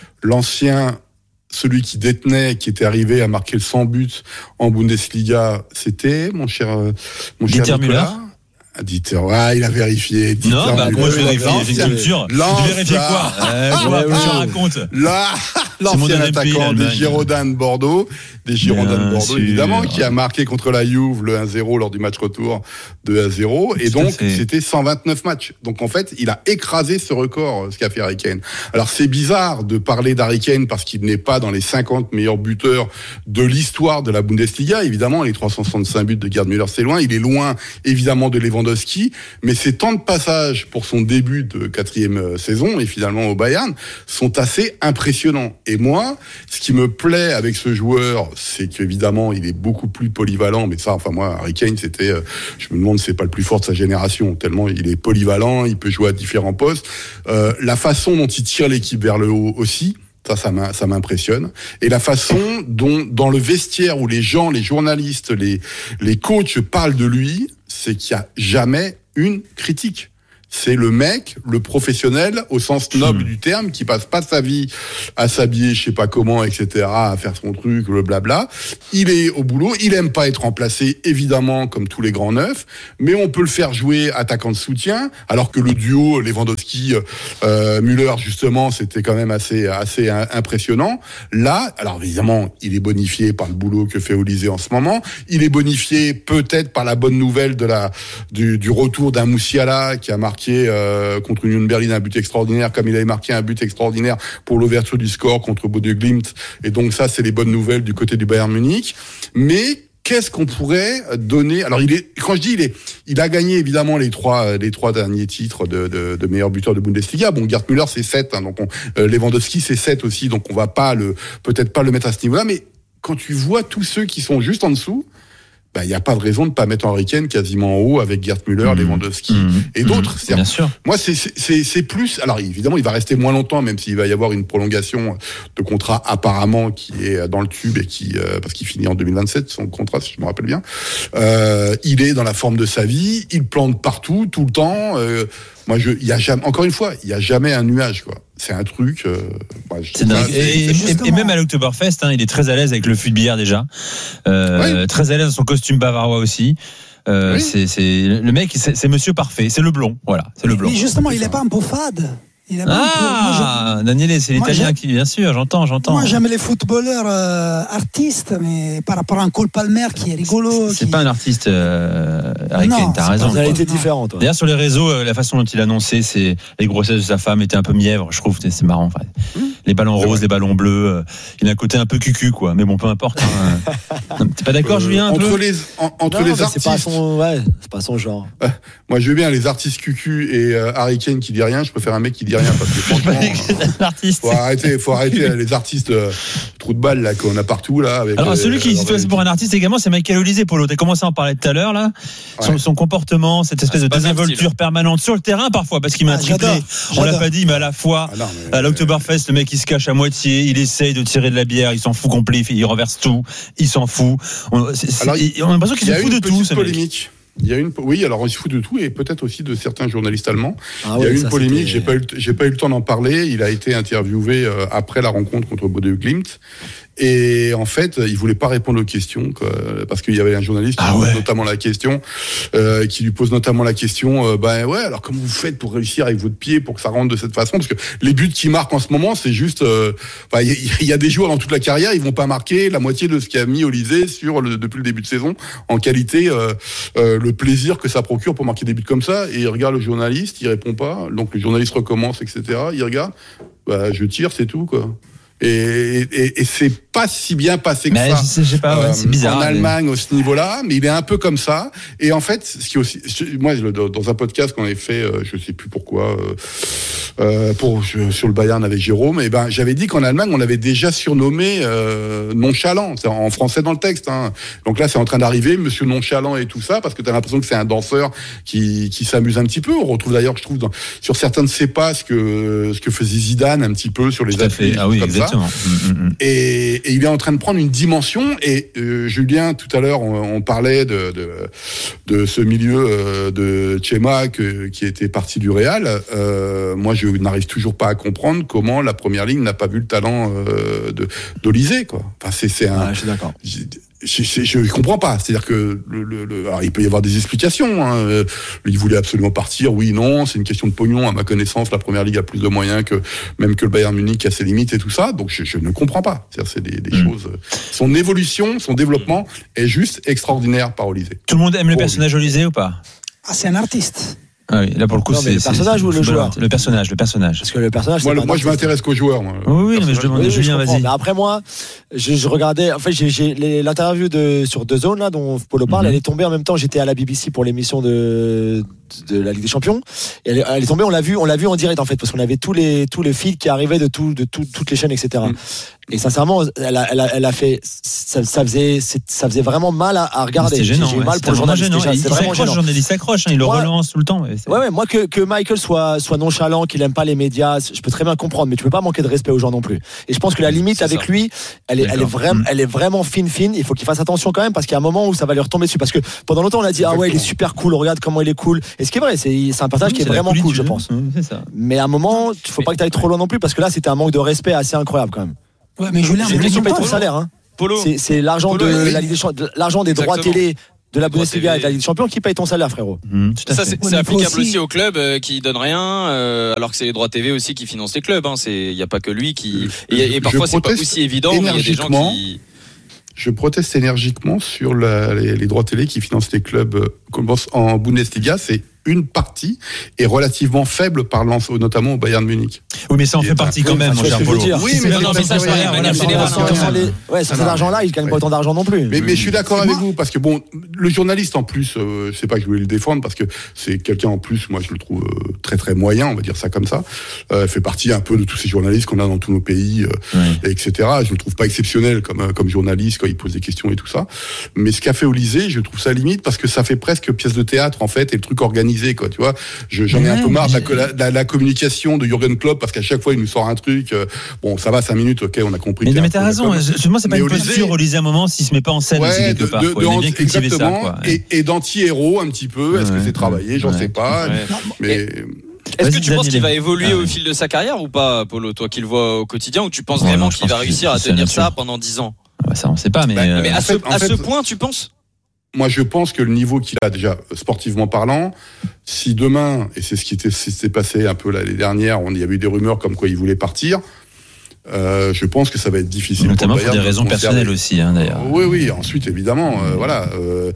Celui qui détenait, qui était arrivé à marquer le 100 buts en Bundesliga, c'était mon cher Dieter Müller. Dieter, il a vérifié. Dieter moi je vérifie, j'ai une culture. Tu vérifies quoi? Tu racontes. L'ancien attaquant des Girondins de Bordeaux, évidemment, qui a marqué contre la Juve le 1-0 lors du match retour de 1-0, et donc c'était 129 matchs. Donc en fait, il a écrasé ce record, ce qu'a fait Harry Kane. Alors c'est bizarre de parler d'Harry Kane parce qu'il n'est pas dans les 50 meilleurs buteurs de l'histoire de la Bundesliga. Évidemment, les 365 buts de Gerd Müller, c'est loin. Il est loin, évidemment, de Lewandowski, mais ses temps de passage pour son début de 4e saison et finalement au Bayern sont assez impressionnants. Et moi, ce qui me plaît avec ce joueur, c'est qu'évidemment, il est beaucoup plus polyvalent. Mais ça, enfin moi, Harry Kane, je me demande si c'est pas le plus fort de sa génération, tellement il est polyvalent, il peut jouer à différents postes. La façon dont il tire l'équipe vers le haut aussi, ça m'impressionne. Et la façon dont, dans le vestiaire où les gens, les journalistes, les coachs parlent de lui, c'est qu'il n'y a jamais une critique. C'est le mec, le professionnel au sens noble du terme, qui passe pas sa vie à s'habiller, je sais pas comment, etc., à faire son truc, le blabla. Il est au boulot, il aime pas être remplacé, évidemment, comme tous les grands neufs, mais on peut le faire jouer attaquant de soutien, alors que le duo Lewandowski, Müller, justement, c'était quand même assez impressionnant. Là, alors évidemment, il est bonifié par le boulot que fait Olysée en ce moment. Il est bonifié peut-être par la bonne nouvelle du retour d'un Moussiala qui a marqué contre Union Berlin un but extraordinaire, comme il avait marqué un but extraordinaire pour l'ouverture du score contre Bodø Glimt. Et donc ça, c'est les bonnes nouvelles du côté du Bayern Munich. Mais qu'est-ce qu'on pourrait donner? Alors il a gagné évidemment les trois derniers titres de meilleur buteur de Bundesliga. Bon, Gerd Müller c'est 7, hein, donc Lewandowski c'est 7 aussi, donc on va peut-être pas le mettre à ce niveau-là. Mais quand tu vois tous ceux qui sont juste en dessous, il n'y a pas de raison de ne pas mettre Harry Kane quasiment en haut avec Gerd Müller, Lewandowski et d'autres. Bien sûr. Moi, c'est plus... Alors, évidemment, il va rester moins longtemps, même s'il va y avoir une prolongation de contrat apparemment qui est dans le tube et parce qu'il finit en 2027, son contrat, si je me rappelle bien. Il est dans la forme de sa vie, il plante partout, tout le temps. Encore une fois, il n'y a jamais un nuage, quoi. C'est un truc. C'est dingue. Et même à l'Oktoberfest, il est très à l'aise avec le fût de bière déjà. Très à l'aise dans son costume bavarois aussi. Oui. C'est le mec, c'est Monsieur Parfait, c'est le blond, voilà, c'est le blond. Mais justement, il n'est pas un peu fade. Daniele, c'est l'Italien qui, bien sûr, j'entends. Moi, j'aime les footballeurs artistes, mais par rapport à un Cole Palmer qui est rigolo. C'est pas un artiste, Harry Kane, t'as raison. Ça a été différent, toi. D'ailleurs, sur les réseaux, la façon dont il annonçait les grossesses de sa femme était un peu mièvre, je trouve, c'est marrant. Enfin, les ballons roses, les ballons bleus, il a un côté un peu cucu, quoi. Mais bon, peu importe. T'es pas d'accord, Julien, entre les artistes, c'est pas son genre. Moi, je veux bien les artistes cucu et Harry Kane qui dit rien. Je préfère un mec qui dit rien parce que franchement, faut arrêter les artistes trous de balle là qu'on a partout là. Alors celui qui se fait pour un artiste également, c'est Michael Olysée, Polo. T'as commencé à en parler tout à l'heure là. Son comportement, cette espèce de désinvolture permanente sur le terrain parfois, parce qu'il m'a triplé. On l'a pas dit, mais à la fois à l'Oktoberfest, le mec il se cache à moitié, il essaye de tirer de la bière, il s'en fout complet, il renverse tout, il s'en fout. On a l'impression qu'il se fout de tout. Polémique. Alors on se fout de tout et peut-être aussi de certains journalistes allemands. Il y a eu une polémique, j'ai pas eu le temps d'en parler. Il a été interviewé après la rencontre contre Bodø Glimt. Et en fait, il voulait pas répondre aux questions, quoi, parce qu'il y avait un journaliste qui lui pose notamment la question, alors comment vous faites pour réussir avec votre pied pour que ça rentre de cette façon? Parce que les buts qu'il marque en ce moment, c'est juste, il y a des joueurs dans toute la carrière, ils vont pas marquer la moitié de ce qu'a mis Olysée depuis le début de saison en qualité, le plaisir que ça procure pour marquer des buts comme ça. Et il regarde le journaliste, il répond pas, donc le journaliste recommence, etc. Il regarde, je tire, c'est tout, quoi. Et c'est pas si bien passé que ça. C'est bizarre. En Allemagne, à ce niveau-là, mais il est un peu comme ça. Et en fait, ce qui aussi, moi, dans un podcast qu'on avait fait, je sais plus pourquoi, sur le Bayern avec Jérôme, j'avais dit qu'en Allemagne, on l'avait déjà surnommé nonchalant. C'est en français dans le texte. Donc là, c'est en train d'arriver, Monsieur Nonchalant et tout ça, parce que t'as l'impression que c'est un danseur qui s'amuse un petit peu. On retrouve d'ailleurs, je trouve, sur certains de ses pas ce que faisait Zidane un petit peu sur les athlètes. Ah oui, comme exactement. Ça. Et il est en train de prendre une dimension. Et Julien, tout à l'heure, on parlait de ce milieu de Tchema qui était parti du Real. Moi, je n'arrive toujours pas à comprendre comment la première ligne n'a pas vu le talent d'Olysée, quoi. Enfin, je suis d'accord. Je comprends pas. C'est-à-dire que alors il peut y avoir des explications. Il voulait absolument partir. Oui, non, c'est une question de pognon. À ma connaissance, la première ligue a plus de moyens que le Bayern Munich qui a ses limites et tout ça. Donc je ne comprends pas. C'est des choses. Son évolution, son développement est juste extraordinaire par Olysée. Tout le monde aime le personnage Olysée ou pas? C'est un artiste. Ah oui, là pour le coup, c'est le personnage ou le joueur? Le personnage. Parce que le personnage. Moi, je m'intéresse qu'aux joueurs. Moi. Oui, mais je demandais Julien, vas-y. Mais après moi, je regardais. En fait, j'ai l'interview sur DAZN là dont Polo parle. Elle est tombée en même temps. J'étais à la BBC pour l'émission de la Ligue des Champions. Et elle est tombée. On l'a vu en direct en fait, parce qu'on avait tous les feeds qui arrivaient de toutes les chaînes, etc. Et sincèrement, elle a fait. Ça faisait vraiment mal à regarder. C'était gênant. J'ai mal pour le journaliste. Le journaliste s'accroche. Il le relance tout le temps. Ouais, moi que Michael soit nonchalant, qu'il aime pas les médias, je peux très bien comprendre, mais tu peux pas manquer de respect aux gens non plus. Et je pense que la limite avec lui, elle est vraiment fine. Il faut qu'il fasse attention quand même, parce qu'il y a un moment où ça va lui retomber dessus. Parce que pendant longtemps on a dit il est super cool, regarde comment il est cool. Et ce qui est vrai, c'est un personnage qui est vraiment cool, je pense. C'est ça. Mais à un moment, il faut pas que tu ailles trop loin non plus, parce que là c'était un manque de respect assez incroyable quand même. Ouais, mais Julien, c'est qui paye ton salaire, hein. Polo. C'est l'argent de la Ligue des Champions, l'argent des droits télé de la Bundesliga et de la Ligue des Champions qui paye ton salaire, frérot. Ça, c'est applicable aussi aux clubs qui donnent rien, alors que c'est les droits TV aussi qui financent les clubs. Il n'y a pas que lui qui. Et parfois, c'est pas aussi évident. Il y a des gens qui. Je proteste énergiquement sur les droits télé qui financent les clubs en Bundesliga. C'est une partie est relativement faible, parlant notamment au Bayern Munich. Oui, mais ça en fait partie quand même, mon cher Polo. Oui, mais ça, c'est de manière générale. Cet argent-là, il gagne pas autant d'argent non plus. Mais je suis d'accord avec vous, parce que bon, le journaliste en plus, c'est pas que je voulais le défendre, parce que c'est quelqu'un en plus, moi je le trouve très très moyen, on va dire ça comme ça. Fait partie un peu de tous ces journalistes qu'on a dans tous nos pays, etc. Je le trouve pas exceptionnel comme journaliste quand il pose des questions et tout ça. Mais ce qu'a fait Olysée, je trouve ça limite, parce que ça fait presque pièce de théâtre en fait, et le truc organisé. Quoi, tu vois, j'en ai un peu marre de la communication de Jürgen Klopp, parce qu'à chaque fois il nous sort un truc. Bon, ça va 5 minutes, ok, on a compris. Mais t'as raison. Moi, c'est pas une posture Olysée à un moment s'il se met pas en scène aussi quelque part. Il aime bien cultiver ça, quoi. Et d'anti-héros un petit peu. Est-ce que c'est travaillé? J'en sais pas. Mais est-ce que tu penses qu'il va évoluer au fil de sa carrière ou pas, Polo, toi qui le vois au quotidien, ou tu penses vraiment qu'il va réussir à tenir ça pendant 10 ans? Ça, on sait pas, mais à ce point, tu penses? Moi, je pense que le niveau qu'il a déjà, sportivement parlant, si demain, et c'est ce qui s'est passé un peu l'année dernière, il y a eu des rumeurs comme quoi il voulait partir, je pense que ça va être difficile. Notamment pour des raisons personnelles aussi, d'ailleurs. Oui, ensuite, évidemment, voilà.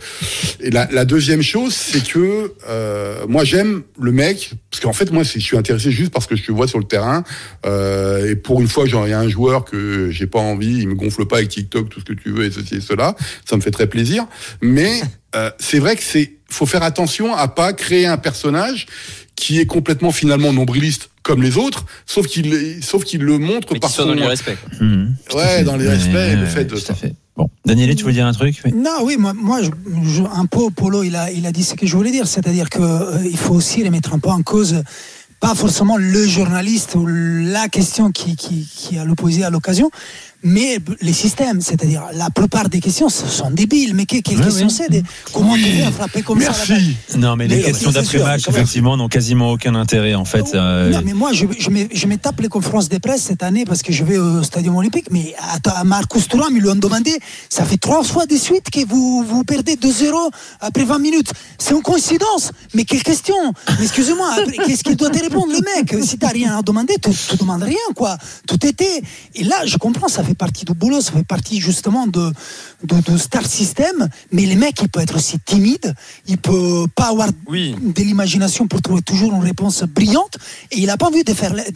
Et la deuxième chose, c'est que moi, j'aime le mec, parce qu'en fait, moi, je suis intéressé juste parce que je le vois sur le terrain, et pour une fois, il y a un joueur que j'ai pas envie, il me gonfle pas avec TikTok, tout ce que tu veux, et ceci et cela, ça me fait très plaisir. Mais c'est vrai que faut faire attention à pas créer un personnage qui est complètement finalement nombriliste comme les autres, sauf qu'il le montre par son... dans le respect. Ouais, dans les respects, le fait de ça. Bon, Daniele, tu veux dire un truc? Non, oui, moi un peu, Polo, il a dit ce que je voulais dire, c'est-à-dire que il faut aussi remettre un peu en cause, pas forcément le journaliste ou la question qui a posé à l'occasion, mais les systèmes, c'est-à-dire la plupart des questions sont débiles. Mais quelles questions c'est? Comment tu fais à frapper comme ça? Non, mais les questions d'après-match, effectivement, n'ont quasiment aucun intérêt, en fait. Non, mais moi, je me tape les conférences de presse cette année parce que je vais au Stadium Olympique. Mais à Marcus Thuram, ils lui ont demandé, ça fait 3 fois de suite que vous perdez 2-0 après 20 minutes. C'est une coïncidence. Mais quelle question? Mais excusez-moi, qu'est-ce qu'il doit te répondre, le mec? Si t'as rien à demander, tu demandes rien, quoi. Tout était. Et là, je comprends, ça fait partie du boulot, ça fait partie justement de Star System, mais les mecs, il peut être aussi timide, il peut pas avoir de l'imagination pour trouver toujours une réponse brillante, et il a pas envie de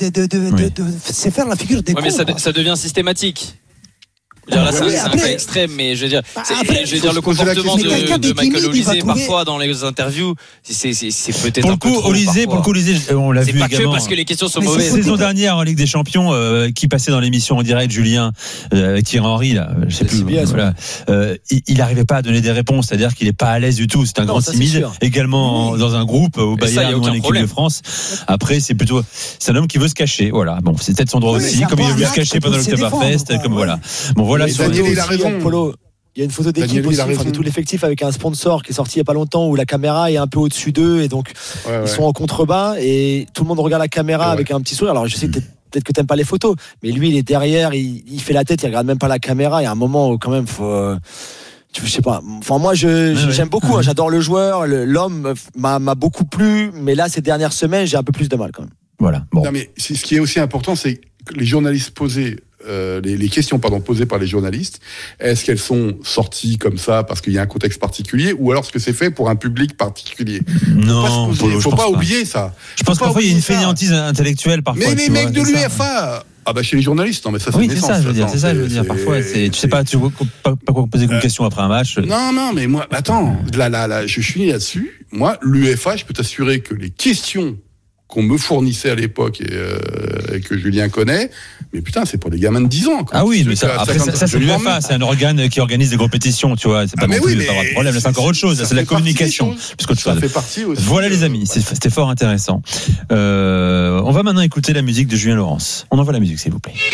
se faire la figure des cons. Mais ça devient systématique. Là, c'est un cas extrême, mais je veux dire, le comportement de Michael Olysée, parfois dans les interviews, c'est peut-être un peu trop. Pour le coup, Olysée, on l'a vu également. C'est pas que parce que les questions sont mauvaises. La saison dernière en Ligue des Champions, qui passait dans l'émission en direct, Julien, avec Thierry Henry, là, je sais plus. Voilà, il n'arrivait pas à donner des réponses, c'est-à-dire qu'il est pas à l'aise du tout. C'est un grand timide, également dans un groupe au Bayern ou en équipe de France. Après, c'est un homme qui veut se cacher. Voilà. Bon, c'est peut-être son droit aussi, comme il veut se cacher pendant l'Oktoberfest, comme voilà. Bon, voilà, Daniel, il a raison. Polo. Il y a une photo d'équipe aussi, de tout l'effectif avec un sponsor qui est sorti il n'y a pas longtemps où la caméra est un peu au-dessus d'eux et donc ils sont en contrebas et tout le monde regarde la caméra avec un petit sourire. Alors je sais peut-être que t'aimes pas les photos, mais lui il est derrière, il fait la tête, il regarde même pas la caméra. Il y a un moment où quand même faut... je sais pas. Enfin moi j'aime beaucoup, j'adore le joueur, l'homme m'a beaucoup plu, mais là ces dernières semaines j'ai un peu plus de mal quand même. Voilà. Bon. Non mais ce qui est aussi important, c'est que les journalistes posés. Les questions posées par les journalistes, est-ce qu'elles sont sorties comme ça parce qu'il y a un contexte particulier ou alors est-ce que c'est fait pour un public particulier? Non, il faut pas oublier ça. Je pense qu'parfois il y a une fainéantise intellectuelle parfois. Mais les mecs de l'UEFA, chez les journalistes, non mais ça c'est c'est ça, je veux dire. Parfois, tu sais pas quoi poser comme question après un match. Non, mais moi, attends, là, je suis là-dessus. Moi, l'UEFA, je peux t'assurer que les questions qu'on me fournissait à l'époque et que Julien connaît. Mais putain, c'est pour des gamins de 10 ans. Ah oui, mais ça c'est l'UEFA, c'est un organe qui organise des compétitions, tu vois. C'est pas non plus pas avoir de problème, c'est encore autre chose. C'est la communication. Ça fait partie aussi. Voilà les amis, c'était fort intéressant. On va maintenant écouter la musique de Julien Laurens. On envoie la musique, s'il vous plaît.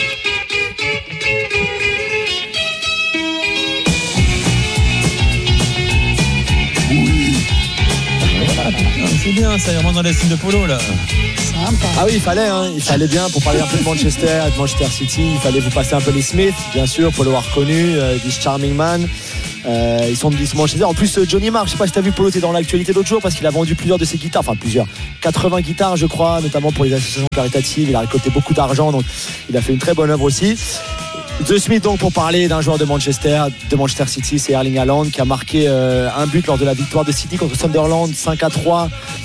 C'est bien, ça y remonte dans la signe de polo là. Ah oui, il fallait bien pour parler un peu de Manchester et de Manchester City. Il fallait vous passer un peu les Smiths, bien sûr, pour l'avoir reconnu, This Charming Man. Ils sont Manchester. En plus, Johnny Marr, je sais pas si t'as vu Polo, t'es dans l'actualité l'autre jour parce qu'il a vendu plusieurs de ses guitares, 80 guitares, je crois, notamment pour les associations caritatives. Il a récolté beaucoup d'argent, donc il a fait une très bonne œuvre aussi. The Smith, donc, pour parler d'un joueur de Manchester City, c'est Erling Haaland qui a marqué un but lors de la victoire de City contre Sunderland 5-3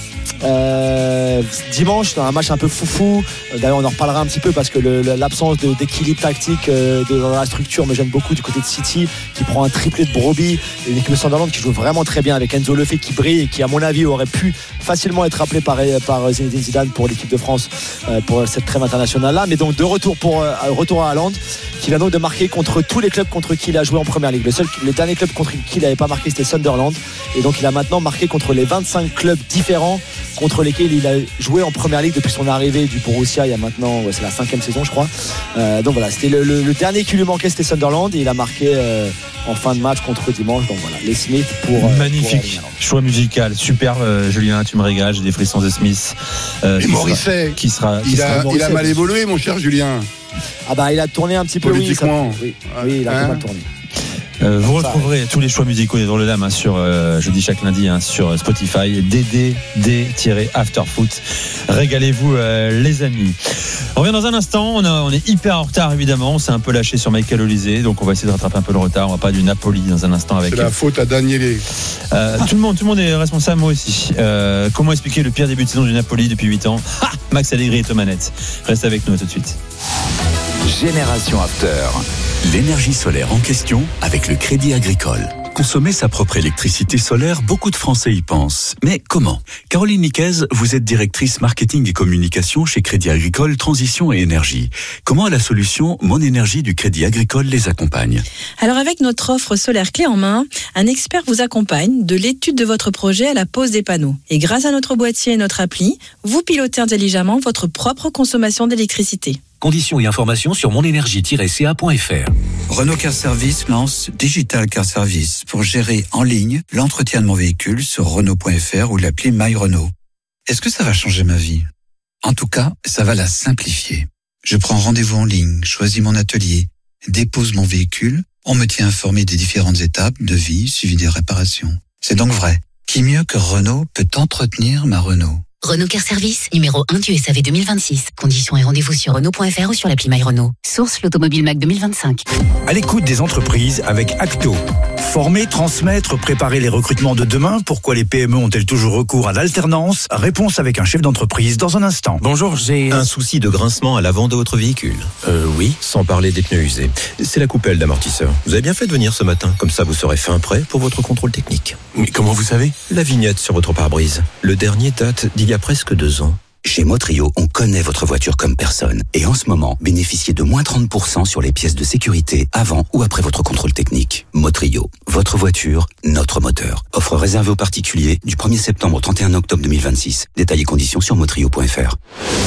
dimanche, dans un match un peu foufou. D'ailleurs, on en reparlera un petit peu parce que l'absence d'équilibre tactique dans la structure me gêne beaucoup du côté de City, qui prend un triplé de Brobbey, et une équipe de Sunderland qui joue vraiment très bien avec Enzo Lefebvre qui brille et qui, à mon avis, aurait pu facilement être appelé par Zinedine Zidane pour l'équipe de France pour cette trêve internationale là. Mais donc de retour à Haaland, qui vient donc de marquer contre tous les clubs contre qui il a joué en première ligue. Le dernier club contre qui il n'avait pas marqué, c'était Sunderland, et donc il a maintenant marqué contre les 25 clubs différents contre lesquels il a joué en première ligue depuis son arrivée du Borussia il y a maintenant, c'est la 5e saison je crois. Donc voilà, c'était le dernier qui lui manquait, c'était Sunderland, et il a marqué en fin de match contre dimanche. Donc voilà, les Smiths pour magnifique choix musical, super. Julien, tu me régales, j'ai des frissons de Smith. Et Morisset il a mal évolué, mon cher Julien. Ah bah il a tourné un petit peu, politiquement. Oui, il a mal tourné. Vous retrouverez tous les choix musicaux des Drôles de Dames sur, je dis chaque lundi, sur Spotify, DD-Afterfoot. Régalez-vous les amis. On revient dans un instant, on est hyper en retard évidemment, on s'est un peu lâché sur Michael Olise, donc on va essayer de rattraper un peu le retard. On va parler du Napoli dans un instant avec. C'est la faute à Daniele. Tout le monde est responsable, moi aussi. Comment expliquer le pire début de saison du Napoli depuis 8 ans? Max Allegri est aux manettes. Reste avec nous, à tout de suite. Génération After. L'énergie solaire en question avec le Crédit Agricole. Consommer sa propre électricité solaire, beaucoup de Français y pensent. Mais comment? Caroline Niquez, vous êtes directrice marketing et communication chez Crédit Agricole Transition et Énergie. Comment la solution Mon Énergie du Crédit Agricole les accompagne? Alors avec notre offre solaire clé en main, un expert vous accompagne de l'étude de votre projet à la pose des panneaux. Et grâce à notre boîtier et notre appli, vous pilotez intelligemment votre propre consommation d'électricité. Conditions et informations sur monenergie-ca.fr. Renault Car Service lance Digital Car Service pour gérer en ligne l'entretien de mon véhicule sur Renault.fr ou l'appli My Renault. Est-ce que ça va changer ma vie? En tout cas, ça va la simplifier. Je prends rendez-vous en ligne, choisis mon atelier, dépose mon véhicule, on me tient informé des différentes étapes de vie suivi des réparations. C'est donc vrai. Qui mieux que Renault peut entretenir ma Renault? Renault Car Service, numéro 1 du SAV 2026. Conditions et rendez-vous sur Renault.fr ou sur l'appli My Renault. Source l'Automobile Mac 2025. À l'écoute des entreprises avec Acto. Former, transmettre, préparer les recrutements de demain. Pourquoi les PME ont-elles toujours recours à l'alternance? Réponse avec un chef d'entreprise dans un instant. Bonjour, j'ai un souci de grincement à l'avant de votre véhicule. Oui, sans parler des pneus usés. C'est la coupelle d'amortisseur. Vous avez bien fait de venir ce matin. Comme ça, vous serez fin prêt pour votre contrôle technique. Mais comment vous savez? La vignette sur votre pare-brise. Le dernier date d'il y a presque 2 ans. Chez Motrio, on connaît votre voiture comme personne. Et en ce moment, bénéficiez de moins 30% sur les pièces de sécurité avant ou après votre contrôle technique. Motrio, votre voiture, notre moteur. Offre réservée aux particuliers du 1er septembre au 31 octobre 2026. Détails et conditions sur motrio.fr.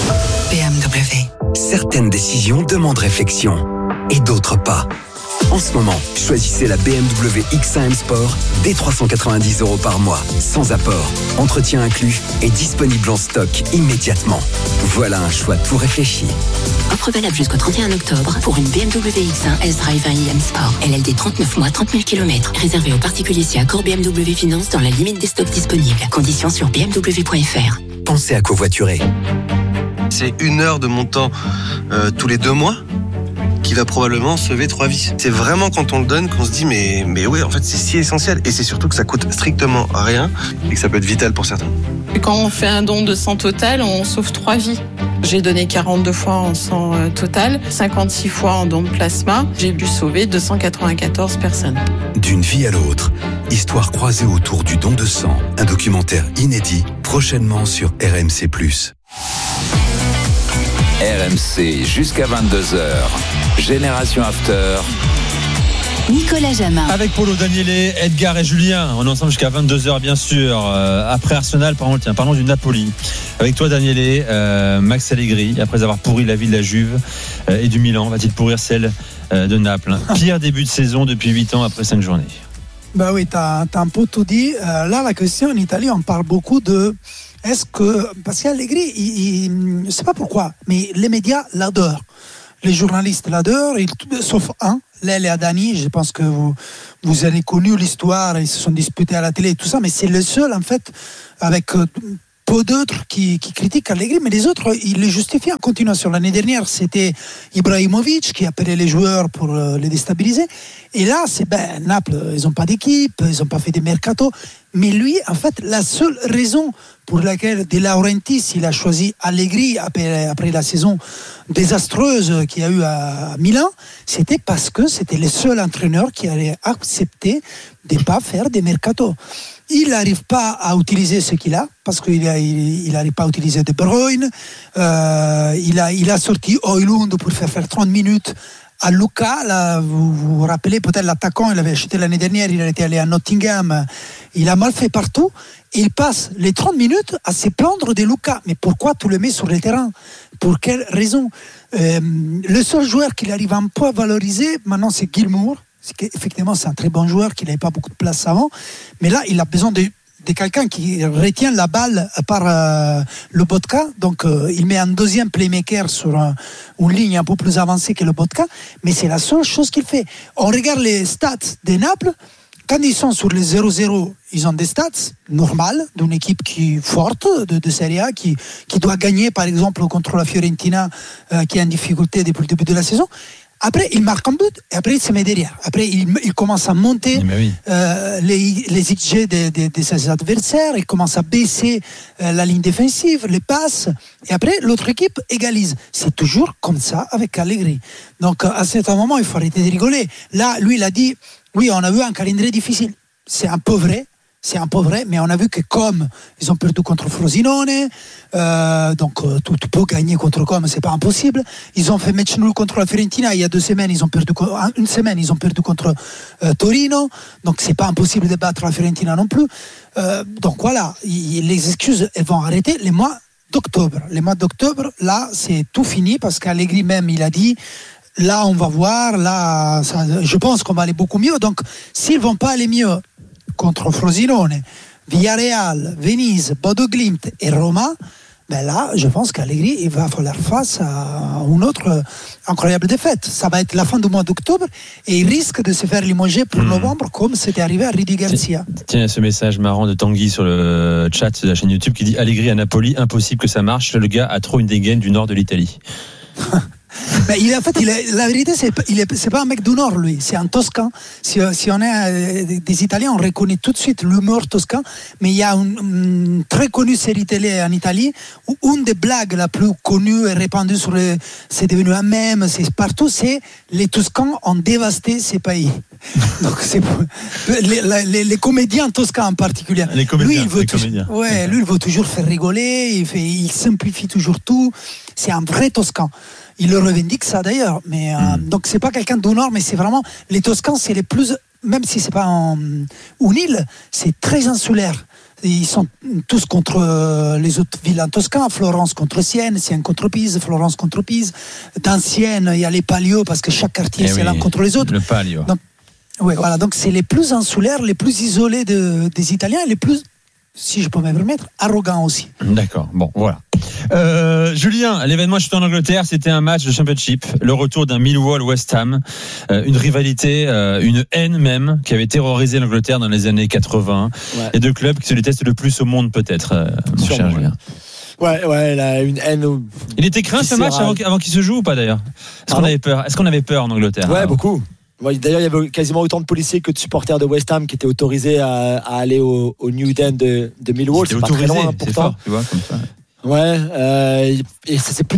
BMW. Certaines décisions demandent réflexion et d'autres pas. En ce moment, choisissez la BMW X1 M Sport dès 390 € par mois, sans apport, entretien inclus et disponible en stock immédiatement. Voilà un choix tout réfléchi. Offre valable jusqu'au 31 octobre pour une BMW X1 S-Drive 1 IM Sport. LLD 39 mois, 30 000 km. Réservé aux particuliers si accord BMW Finance dans la limite des stocks disponibles. Conditions sur bmw.fr. Pensez à covoiturer. C'est 1 heure de mon temps tous les 2 mois qui va probablement sauver 3 vies. C'est vraiment quand on le donne qu'on se dit mais ouais, en fait c'est si essentiel, et c'est surtout que ça coûte strictement rien et que ça peut être vital pour certains. Et quand on fait un don de sang total, on sauve 3 vies. J'ai donné 42 fois en sang total, 56 fois en don de plasma. J'ai pu sauver 294 personnes. D'une vie à l'autre, histoire croisée autour du don de sang. Un documentaire inédit, prochainement sur RMC+. RMC jusqu'à 22h. Génération After. Nicolas Jamin. Avec Polo, Daniele, Edgar et Julien. On est ensemble jusqu'à 22h, bien sûr. Après Arsenal, parlons du Napoli. Avec toi, Daniele, Max Allegri, après avoir pourri la vie de la Juve et du Milan, va-t-il pourrir celle de Naples? Pire début de saison depuis 8 ans après 5 journées. Bah oui, t'as un peu tout dit. Là, la question en Italie, on parle beaucoup de... Est-ce que... Parce qu'Allegri, je ne sais pas pourquoi, mais les médias l'adorent. Les journalistes l'adorent, sauf un, Lele Adani. Je pense que vous avez connu l'histoire, ils se sont disputés à la télé et tout ça, mais c'est le seul, en fait, avec peu d'autres qui critiquent Allegri, mais les autres, ils les justifient en continuation. L'année dernière, c'était Ibrahimovic qui appelait les joueurs pour les déstabiliser. Et là, c'est Naples, ils n'ont pas d'équipe, ils n'ont pas fait des mercato. Mais lui, en fait, la seule raison pour laquelle De Laurentiis il a choisi Allegri après la saison désastreuse qu'il y a eu à Milan, c'était parce que c'était le seul entraîneur qui allait accepter de ne pas faire des mercato. Il n'arrive pas à utiliser ce qu'il a, parce qu'il n'arrive pas à utiliser De Bruyne. Il a sorti Højlund pour faire 30 minutes à Luca. Là, vous vous rappelez peut-être l'attaquant, il avait acheté l'année dernière, il était allé à Nottingham. Il a mal fait partout. Et il passe les 30 minutes à se plaindre de Luca. Mais pourquoi tu le mets sur le terrain? Pour quelle raison? Le seul joueur qu'il arrive un peu à valoriser, maintenant, c'est Gilmour. Effectivement, c'est un très bon joueur qui n'avait pas beaucoup de place avant, mais là il a besoin de quelqu'un qui retient la balle par Lobotka, donc il met un deuxième playmaker sur une ligne un peu plus avancée que Lobotka, mais c'est la seule chose qu'il fait. On regarde les stats de Naples, quand ils sont sur les 0-0, ils ont des stats normales d'une équipe qui est forte de Serie A, qui doit gagner par exemple contre la Fiorentina qui est en difficulté depuis le début de la saison. Après, il marque un but et après, il se met derrière. Après, il commence à monter les XG de ses adversaires. Il commence à baisser la ligne défensive, les passes. Et après, l'autre équipe égalise. C'est toujours comme ça avec Allegri. Donc, à certain moment, il faut arrêter de rigoler. Là, lui, il a dit, oui, on a eu un calendrier difficile. C'est un peu vrai. Mais on a vu que comme ils ont perdu contre Frosinone, donc tu peux gagner contre Comme, c'est pas impossible. Ils ont fait match nul contre la Fiorentina il y a 2 semaines, une semaine ils ont perdu contre Torino, donc c'est pas impossible de battre la Fiorentina non plus. Donc voilà, les excuses elles vont arrêter les mois d'octobre. Les mois d'octobre, là c'est tout fini parce qu'Allegri même il a dit. Là on va voir, là je pense qu'on va aller beaucoup mieux. Donc s'ils vont pas aller mieux contre Frosinone, Villarreal, Venise, Bodo Glimt et Roma, ben là, je pense qu'Allegri il va falloir face à une autre incroyable défaite. Ça va être la fin du mois d'octobre et il risque de se faire limoger pour novembre comme c'était arrivé à Rudy Garcia. Tiens, ce message marrant de Tanguy sur le chat de la chaîne YouTube qui dit Allegri à Napoli, impossible que ça marche, le gars a trop une dégaine du nord de l'Italie. Ben, la vérité, c'est pas un mec du Nord, lui. C'est un Toscan. Si on est des Italiens, on reconnaît tout de suite l'humour toscan. Mais il y a une très connue série télé en Italie où une des blagues la plus connue et répandue c'est devenu un mème, c'est partout, c'est les Toscans ont dévasté ces pays. Donc c'est les comédiens toscans en particulier. Les comédiens. Lui, il veut toujours faire rigoler. Il simplifie toujours tout. C'est un vrai Toscan. Il le revendique ça d'ailleurs, mais donc c'est pas quelqu'un du Nord, mais c'est vraiment les Toscans, c'est les plus, même si c'est pas une île, c'est très insulaire. Ils sont tous contre les autres villes en Toscane. Florence contre Sienne, Sienne contre Pise, Florence contre Pise. Dans Sienne, il y a les palios parce que chaque quartier c'est l'un contre les autres. Le palio. Donc, ouais, voilà. Donc c'est les plus insulaires, les plus isolés des Italiens, et les plus, si je peux me permettre, arrogants aussi. D'accord. Bon, voilà. Julien, l'événement chuté en Angleterre, c'était un match de Championship, le retour d'un Millwall-West Ham, une rivalité, une haine même, qui avait terrorisé l'Angleterre dans les années 80. Ouais. Les deux clubs qui se détestent le plus au monde, peut-être, mon cher Julien. Ouais, là, une haine. Il était craint ce match avant qu'il se joue ou pas d'ailleurs? Est-ce qu'on avait peur en Angleterre? Ouais, beaucoup. D'ailleurs, il y avait quasiment autant de policiers que de supporters de West Ham qui étaient autorisés à aller au New Den de Millwall. C'est pas très loin, pourtant. Fort, tu vois, comme ça. Ouais, et ça s'est plutôt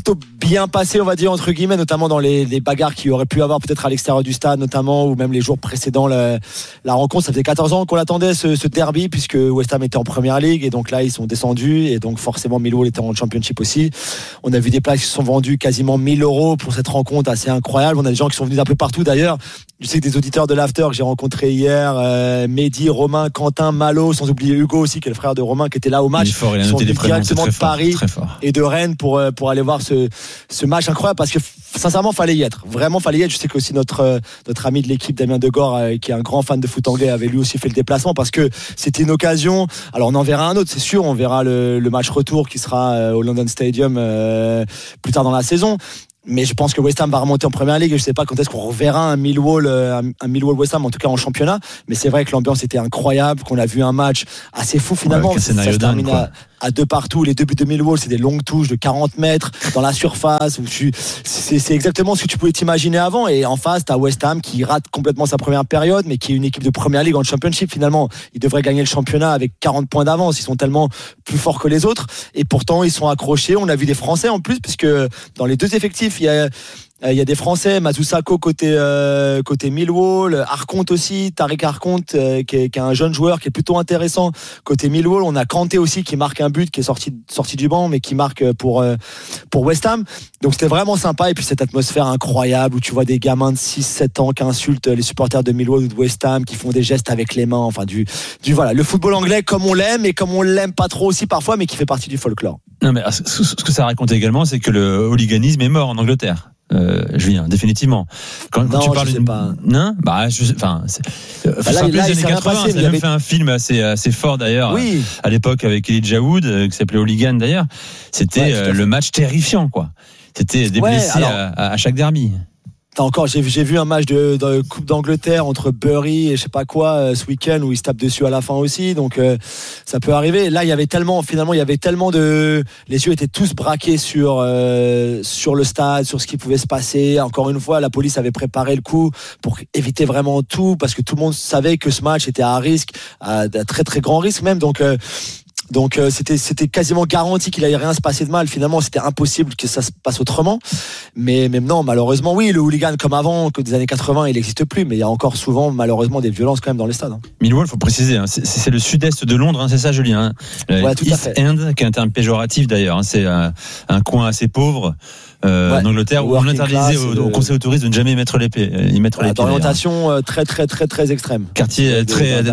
bien passé, on va dire, entre guillemets, notamment dans les bagarres qu'il y aurait pu avoir peut-être à l'extérieur du stade, notamment, ou même les jours précédents la rencontre. Ça faisait 14 ans qu'on attendait ce derby, puisque West Ham était en Première Ligue, et donc là, ils sont descendus, et donc forcément, Millwall était en Championship aussi. On a vu des places qui se sont vendues quasiment 1 000 € pour cette rencontre assez incroyable. On a des gens qui sont venus d'un peu partout d'ailleurs. Je sais que des auditeurs de l'After que j'ai rencontrés hier, Mehdi, Romain, Quentin, Malo, sans oublier Hugo aussi, qui est le frère de Romain, qui était là au match. Il est fort, il a ils sont noté les venus prénoms, directement de Paris et de Rennes pour aller voir ce match incroyable, parce que sincèrement, fallait y être. Vraiment, fallait y être. Je sais que aussi notre ami de l'équipe, Damien Degore, qui est un grand fan de foot anglais, avait lui aussi fait le déplacement, parce que c'était une occasion. Alors, on en verra un autre, c'est sûr. On verra le match retour qui sera au London Stadium plus tard dans la saison. Mais je pense que West Ham va remonter en Première Ligue. Je ne sais pas quand est-ce qu'on reverra un Millwall West Ham, en tout cas en championnat. Mais c'est vrai que l'ambiance était incroyable, qu'on a vu un match assez fou finalement. Ouais, ça se termine à 2 partout. Les 2 buts de Millwall, c'est des longues touches de 40 mètres dans la surface. C'est exactement ce que tu pouvais t'imaginer avant. Et en face, tu as West Ham qui rate complètement sa première période, mais qui est une équipe de Première Ligue en Championship finalement. Ils devraient gagner le championnat avec 40 points d'avance. Ils sont tellement plus forts que les autres. Et pourtant, ils sont accrochés. On a vu des Français en plus, puisque dans les 2 effectifs, il y a des Français, Mazusako côté Millwall, Arconte aussi, Tariq Arconte qui est un jeune joueur qui est plutôt intéressant côté Millwall. On a Kanté aussi qui marque un but, qui est sorti du banc, mais qui marque pour West Ham. Donc c'était vraiment sympa, et puis cette atmosphère incroyable où tu vois des gamins de 6-7 ans qui insultent les supporters de Millwall ou de West Ham, qui font des gestes avec les mains, enfin voilà, le football anglais comme on l'aime et comme on l'aime pas trop aussi parfois, mais qui fait partie du folklore. Non, mais ce que ça raconte également, c'est que le hooliganisme est mort en Angleterre. Julien, définitivement. Quand tu parles d'une... Non, faut se rappeler les années 80. Il avait fait un film assez fort d'ailleurs. Oui. À l'époque avec Elijah Wood, qui s'appelait Hooligan d'ailleurs. C'était le match terrifiant, quoi. C'était des blessés à chaque derby. Encore, j'ai vu un match de Coupe d'Angleterre entre Bury et je sais pas quoi ce week-end où ils se tapent dessus à la fin aussi, donc ça peut arriver. Là, il y avait tellement de, les yeux étaient tous braqués sur le stade, sur ce qui pouvait se passer. Encore une fois, la police avait préparé le coup pour éviter vraiment tout, parce que tout le monde savait que ce match était à risque, à très très grand risque même. Donc c'était quasiment garanti qu'il allait rien se passer de mal. Finalement, c'était impossible que ça se passe autrement. Mais non, malheureusement, oui, le hooligan comme avant, que des années 80, il n'existe plus. Mais il y a encore souvent, malheureusement, des violences quand même dans les stades. Millwall, faut préciser, c'est le sud-est de Londres, c'est ça, Julien. Ouais, tout à fait. East End, qui est un terme péjoratif d'ailleurs. C'est un coin assez pauvre. En Angleterre, où on interdisait au conseil aux touristes de ne jamais y mettre les pieds. D'orientation très très très très extrême. Quartier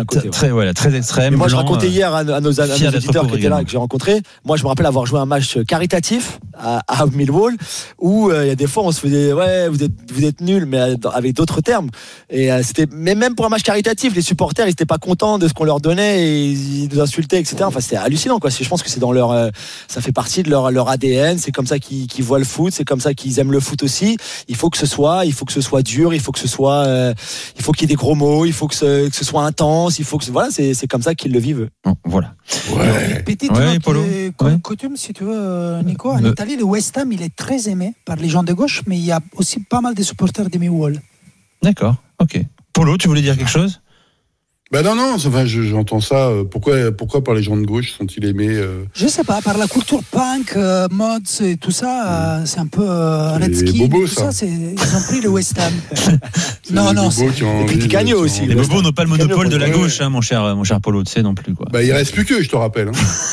très extrême. Mais moi, je racontais hier à nos auditeurs qui étaient là, que j'ai rencontrés. Moi, je me rappelle avoir joué un match caritatif à Millwall, où il y a des fois on se faisait vous êtes nuls, mais avec d'autres termes. Et mais même pour un match caritatif, les supporters ils étaient pas contents de ce qu'on leur donnait et ils nous insultaient, etc. Enfin, c'était hallucinant, quoi. Je pense que c'est dans ça fait partie de leur ADN. C'est comme ça qu'ils voient le foot. C'est comme ça qu'ils aiment le foot aussi. Il faut que ce soit dur, il faut qu'il y ait des gros mots, il faut que ce soit intense, c'est comme ça qu'ils le vivent. Voilà. Petite coutume, si tu veux, Nico, en Italie, le West Ham, il est très aimé par les gens de gauche, mais il y a aussi pas mal de supporters de Millwall. D'accord, ok. Polo, tu voulais dire quelque chose ? Ben non, enfin, j'entends ça. Pourquoi par les gens de gauche sont-ils aimés Je sais pas, par la culture punk, mods et tout ça, c'est un peu Redski. Les bobos, tout ça, ils ont pris le West Ham. non, et puis du Cagno aussi. Les bobos n'ont pas le monopole de la gauche, mon cher Polo, tu sais non plus, quoi. Bah, il reste plus que, je te rappelle.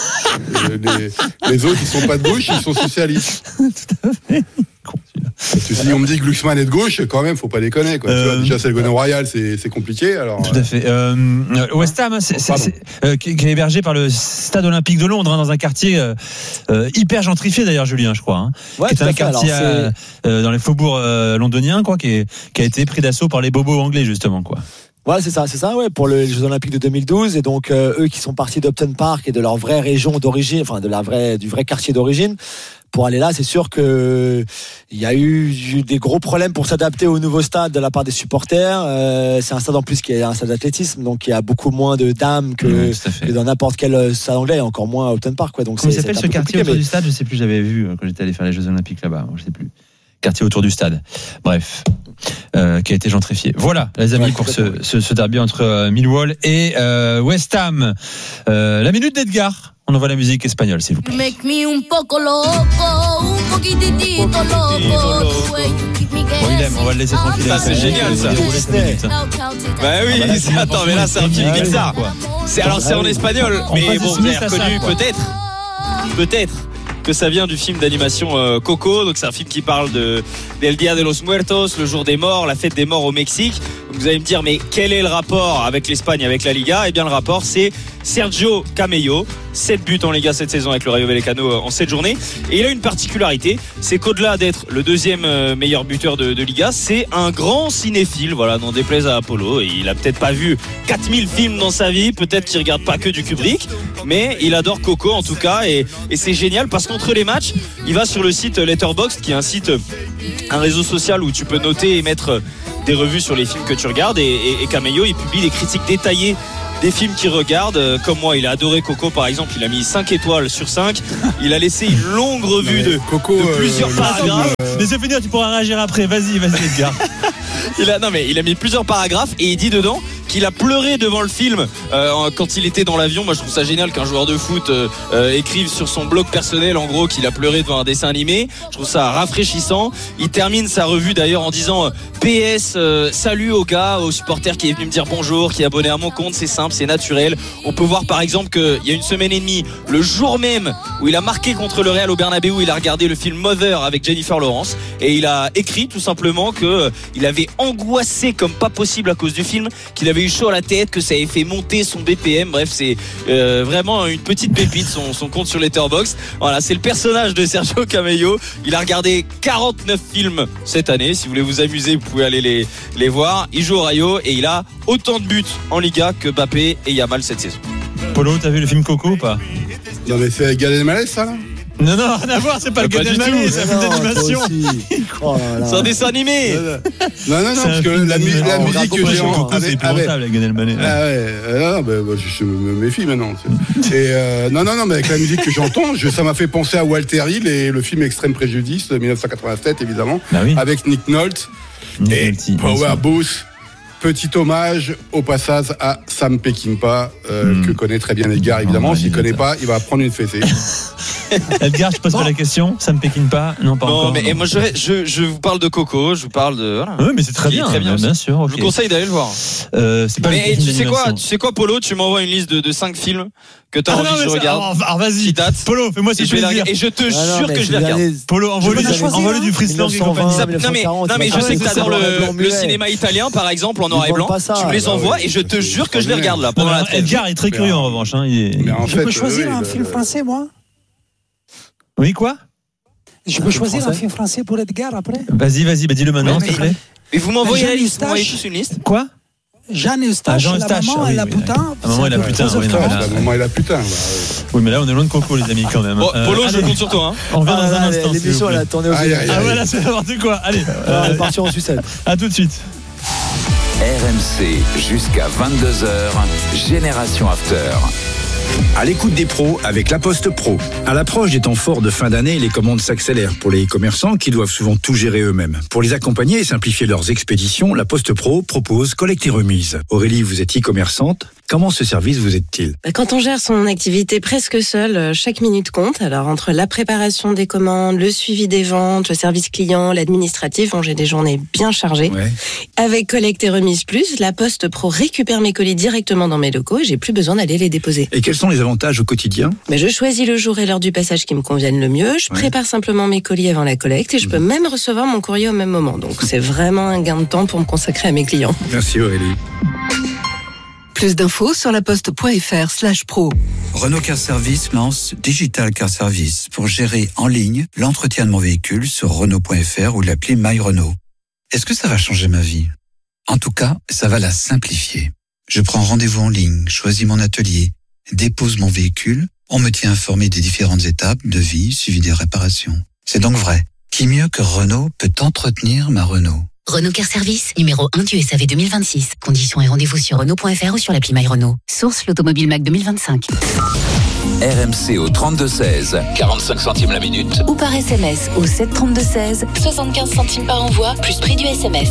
Les autres, ils sont pas de gauche, ils sont socialistes. Tout à fait. Si on me dit que Glucksmann est de gauche, quand même, faut pas déconner, quoi. Tu vois, déjà, c'est le Ségolène Royal, c'est compliqué. Alors, tout à fait. West Ham, qui est hébergé par le Stade Olympique de Londres, dans un quartier hyper gentrifié d'ailleurs, Julien, je crois. Ouais, qui est un quartier dans les faubourgs londoniens, quoi, qui a été pris d'assaut par les bobos anglais, justement, quoi. Voilà, c'est ça, ouais, pour les Jeux Olympiques de 2012. Et donc, eux qui sont partis d'Upton Park et de leur vraie région d'origine, enfin, du vrai quartier d'origine, pour aller là, c'est sûr que il y a eu des gros problèmes pour s'adapter au nouveau stade de la part des supporters. C'est un stade en plus qui est un stade d'athlétisme, donc il y a beaucoup moins de dames que dans n'importe quel stade anglais, et encore moins à Upton Park, quoi. Donc comment s'appelle ce quartier autour du stade ? Je sais plus, j'avais vu quand j'étais allé faire les Jeux Olympiques là-bas, je sais plus. quartier autour du stade. Bref. Qui a été gentrifié. Voilà, les amis, pour ce derby entre Millwall et West Ham. La minute d'Edgar. On envoie la musique espagnole, s'il vous plaît. Make me un poco loco, un poquitito loco. Bon, il aime, on va le laisser tranquille. Ça, c'est génial, ça. Bah oui, attends, mais là, c'est un film Pixar. C'est en espagnol, mais bon, vous avez reconnu peut-être que ça vient du film d'animation Coco. Donc c'est un film qui parle del Día de los Muertos, le jour des morts, la fête des morts au Mexique. Donc vous allez me dire, mais quel est le rapport avec l'Espagne, avec la Liga ? Eh bien le rapport, c'est Sergio Camello, 7 buts en Liga cette saison avec le Rayo Vallecano en 7 journées. Et il a une particularité, c'est qu'au-delà d'être le deuxième meilleur buteur de Liga, c'est un grand cinéphile, voilà, n'en déplaise à Apollo. Et il a peut-être pas vu 4000 films dans sa vie, peut-être qu'il regarde pas que du Kubrick, mais il adore Coco en tout cas, et c'est génial parce qu'entre les matchs, il va sur le site Letterboxd, qui est un réseau social où tu peux noter et mettre des revues sur les films que tu regardes, et Camello, il publie des critiques détaillées des films qu'il regarde. Comme moi, il a adoré Coco par exemple, il a mis 5 étoiles sur 5. Il a laissé une longue revue de plusieurs paragraphes. Mais c'est fini, tu pourras réagir après. Vas-y Edgar. Il a mis plusieurs paragraphes et il dit dedans qu'il a pleuré devant le film quand il était dans l'avion. Moi je trouve ça génial qu'un joueur de foot écrive sur son blog personnel en gros qu'il a pleuré devant un dessin animé. Je trouve ça rafraîchissant. Il termine sa revue d'ailleurs en disant PS, salut aux gars, aux supporters qui est venu me dire bonjour, qui est abonné à mon compte, c'est simple, c'est naturel. On peut voir par exemple qu'il y a une semaine et demie, le jour même où il a marqué contre le Real au Bernabéu, il a regardé le film Mother avec Jennifer Lawrence et il a écrit tout simplement que il avait angoissé comme pas possible à cause du film, qu'il avait eu chaud à la tête, que ça avait fait monter son BPM. Bref, c'est vraiment une petite pépite son compte sur Letterboxd. Voilà, c'est le personnage de Sergio Camello. Il a regardé 49 films cette année. Si vous voulez vous amuser, vous pouvez aller les voir. Il joue au Rayo et il a autant de buts en Liga que Mbappé et Yamal cette saison. Polo, t'as vu le film Coco ou pas ? Non mais c'est Gad Elmaleh ça là ? Non, rien à voir, c'est pas le Gad Elmaleh, c'est un film d'animation. C'est un dessin animé. Non, parce que la musique que j'ai entendue, c'est épouvantable avec Gad Elmaleh. Ah ouais, je me méfie maintenant. Et non, mais avec la musique que j'entends, ça m'a fait penser à Walter Hill et le film Extrême Préjudice de 1987 évidemment, avec Nick Nolte et Power Booth. Petit hommage au passage à Sam Peckinpah, que connaît très bien Edgar évidemment. S'il ne connaît pas, il va prendre une fessée. Edgar, je pose pas la question. Sam Peckinpah, non pas encore. Non, mais moi je vous parle de Coco, je vous parle de. Voilà. Oui, mais c'est très bien sûr. Okay. Je vous conseille d'aller le voir. C'est pas mais tu sais quoi, Polo, tu m'envoies une liste de 5 films que tu as envie que je regarde. Alors vas-y. Polo, fais-moi ce plaisir. Et je te jure que je les regarde. Polo, envoie-le du Friesland et compagnie. Non, mais je sais que tu adores le cinéma italien par exemple en noir et blanc. Tu me les envoies et je te jure que je les regarde là pendant la trêve. Edgar est très curieux en revanche. Je peux choisir un film français, moi ? Oui, quoi ? Je peux choisir un film français pour Edgar après ? Vas-y, dis-le maintenant, s'il te plaît. Et vous m'envoyez la liste, vous m'envoyez tous une liste ? Quoi ? Jeanne Eustache, la maman et la putain. La maman et la putain, oui. La maman et la putain. Oui, mais là, on est loin de Coco, les amis, quand même. Polo, je compte sur toi. On revient dans un instant. L'émission, elle a tourné au Ah, voilà, c'est n'importe quoi. Allez, on est parti en sucette. À tout de suite. RMC jusqu'à 22h, Génération After. À l'écoute des pros avec La Poste Pro. À l'approche des temps forts de fin d'année, les commandes s'accélèrent pour les commerçants qui doivent souvent tout gérer eux-mêmes. Pour les accompagner et simplifier leurs expéditions, La Poste Pro propose collecte et remise. Aurélie, vous êtes e-commerçante. Comment ce service vous aide-t-il ? Quand on gère son activité presque seul, chaque minute compte. Alors entre la préparation des commandes, le suivi des ventes, le service client, l'administratif, j'ai des journées bien chargées. Ouais. Avec collecte et remise plus, La Poste Pro récupère mes colis directement dans mes locaux et j'ai plus besoin d'aller les déposer. Et quels sont les avantages au quotidien ? Je choisis le jour et l'heure du passage qui me conviennent le mieux. Je prépare simplement mes colis avant la collecte et je peux même recevoir mon courrier au même moment. Donc c'est vraiment un gain de temps pour me consacrer à mes clients. Merci Aurélie. Plus d'infos sur laposte.fr/pro. Renault Car Service lance Digital Car Service pour gérer en ligne l'entretien de mon véhicule sur Renault.fr ou l'appli My Renault. Est-ce que ça va changer ma vie ? En tout cas, ça va la simplifier. Je prends rendez-vous en ligne, choisis mon atelier, dépose mon véhicule, on me tient informé des différentes étapes, devis, suivi des réparations. C'est donc vrai. Qui mieux que Renault peut entretenir ma Renault ? Renault Car Service, numéro 1 du SAV 2026. Conditions et rendez-vous sur Renault.fr ou sur l'appli My Renault. Source l'Automobile Mac 2025. RMC au 32-16, 45 centimes la minute. Ou par SMS au 732-16, 75 centimes par envoi, plus prix du SMS.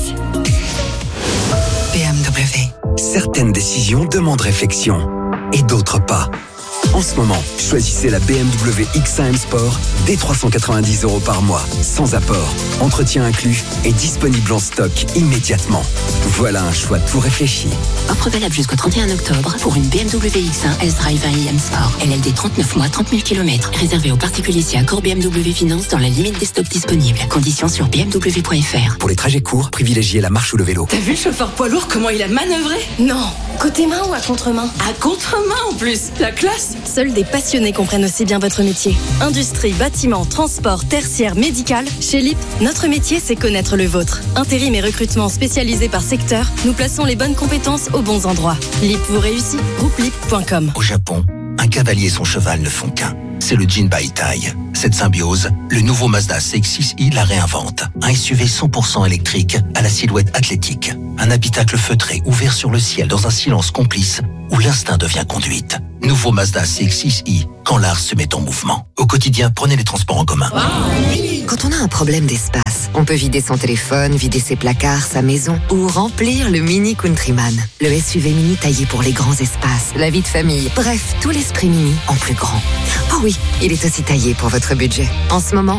BMW. Certaines décisions demandent réflexion et d'autres pas. En ce moment, choisissez la BMW X1 M Sport dès 390 € par mois, sans apport, entretien inclus et disponible en stock immédiatement. Voilà un choix tout réfléchi. Offre valable jusqu'au 31 octobre pour une BMW X1 S-Drive 1 IM Sport. LLD 39 mois, 30 000 km. Réservé aux particuliers si accord BMW Finance dans la limite des stocks disponibles. Conditions sur bmw.fr. Pour les trajets courts, privilégiez la marche ou le vélo. T'as vu le chauffeur poids lourd, comment il a manœuvré? Non, côté main ou à contre-main? À contre-main en plus, la classe. Seuls des passionnés comprennent aussi bien votre métier. Industrie, bâtiment, transport, tertiaire, médical. Chez LIP, notre métier, c'est connaître le vôtre. Intérim et recrutement spécialisés par secteur, nous plaçons les bonnes compétences aux bons endroits. LIP vous réussit, groupe-lip.com. Au Japon, un cavalier et son cheval ne font qu'un. C'est le Jinbaitai. Cette symbiose, le nouveau Mazda CX-6i la réinvente. Un SUV 100% électrique à la silhouette athlétique. Un habitacle feutré ouvert sur le ciel dans un silence complice où l'instinct devient conduite. Nouveau Mazda CX-6i, quand l'art se met en mouvement. Au quotidien, prenez les transports en commun. Quand on a un problème d'espace, on peut vider son téléphone, vider ses placards, sa maison ou remplir le Mini Countryman. Le SUV mini taillé pour les grands espaces, la vie de famille. Bref, tout l'esprit mini en plus grand. Oh oui, il est aussi taillé pour votre budget. En ce moment,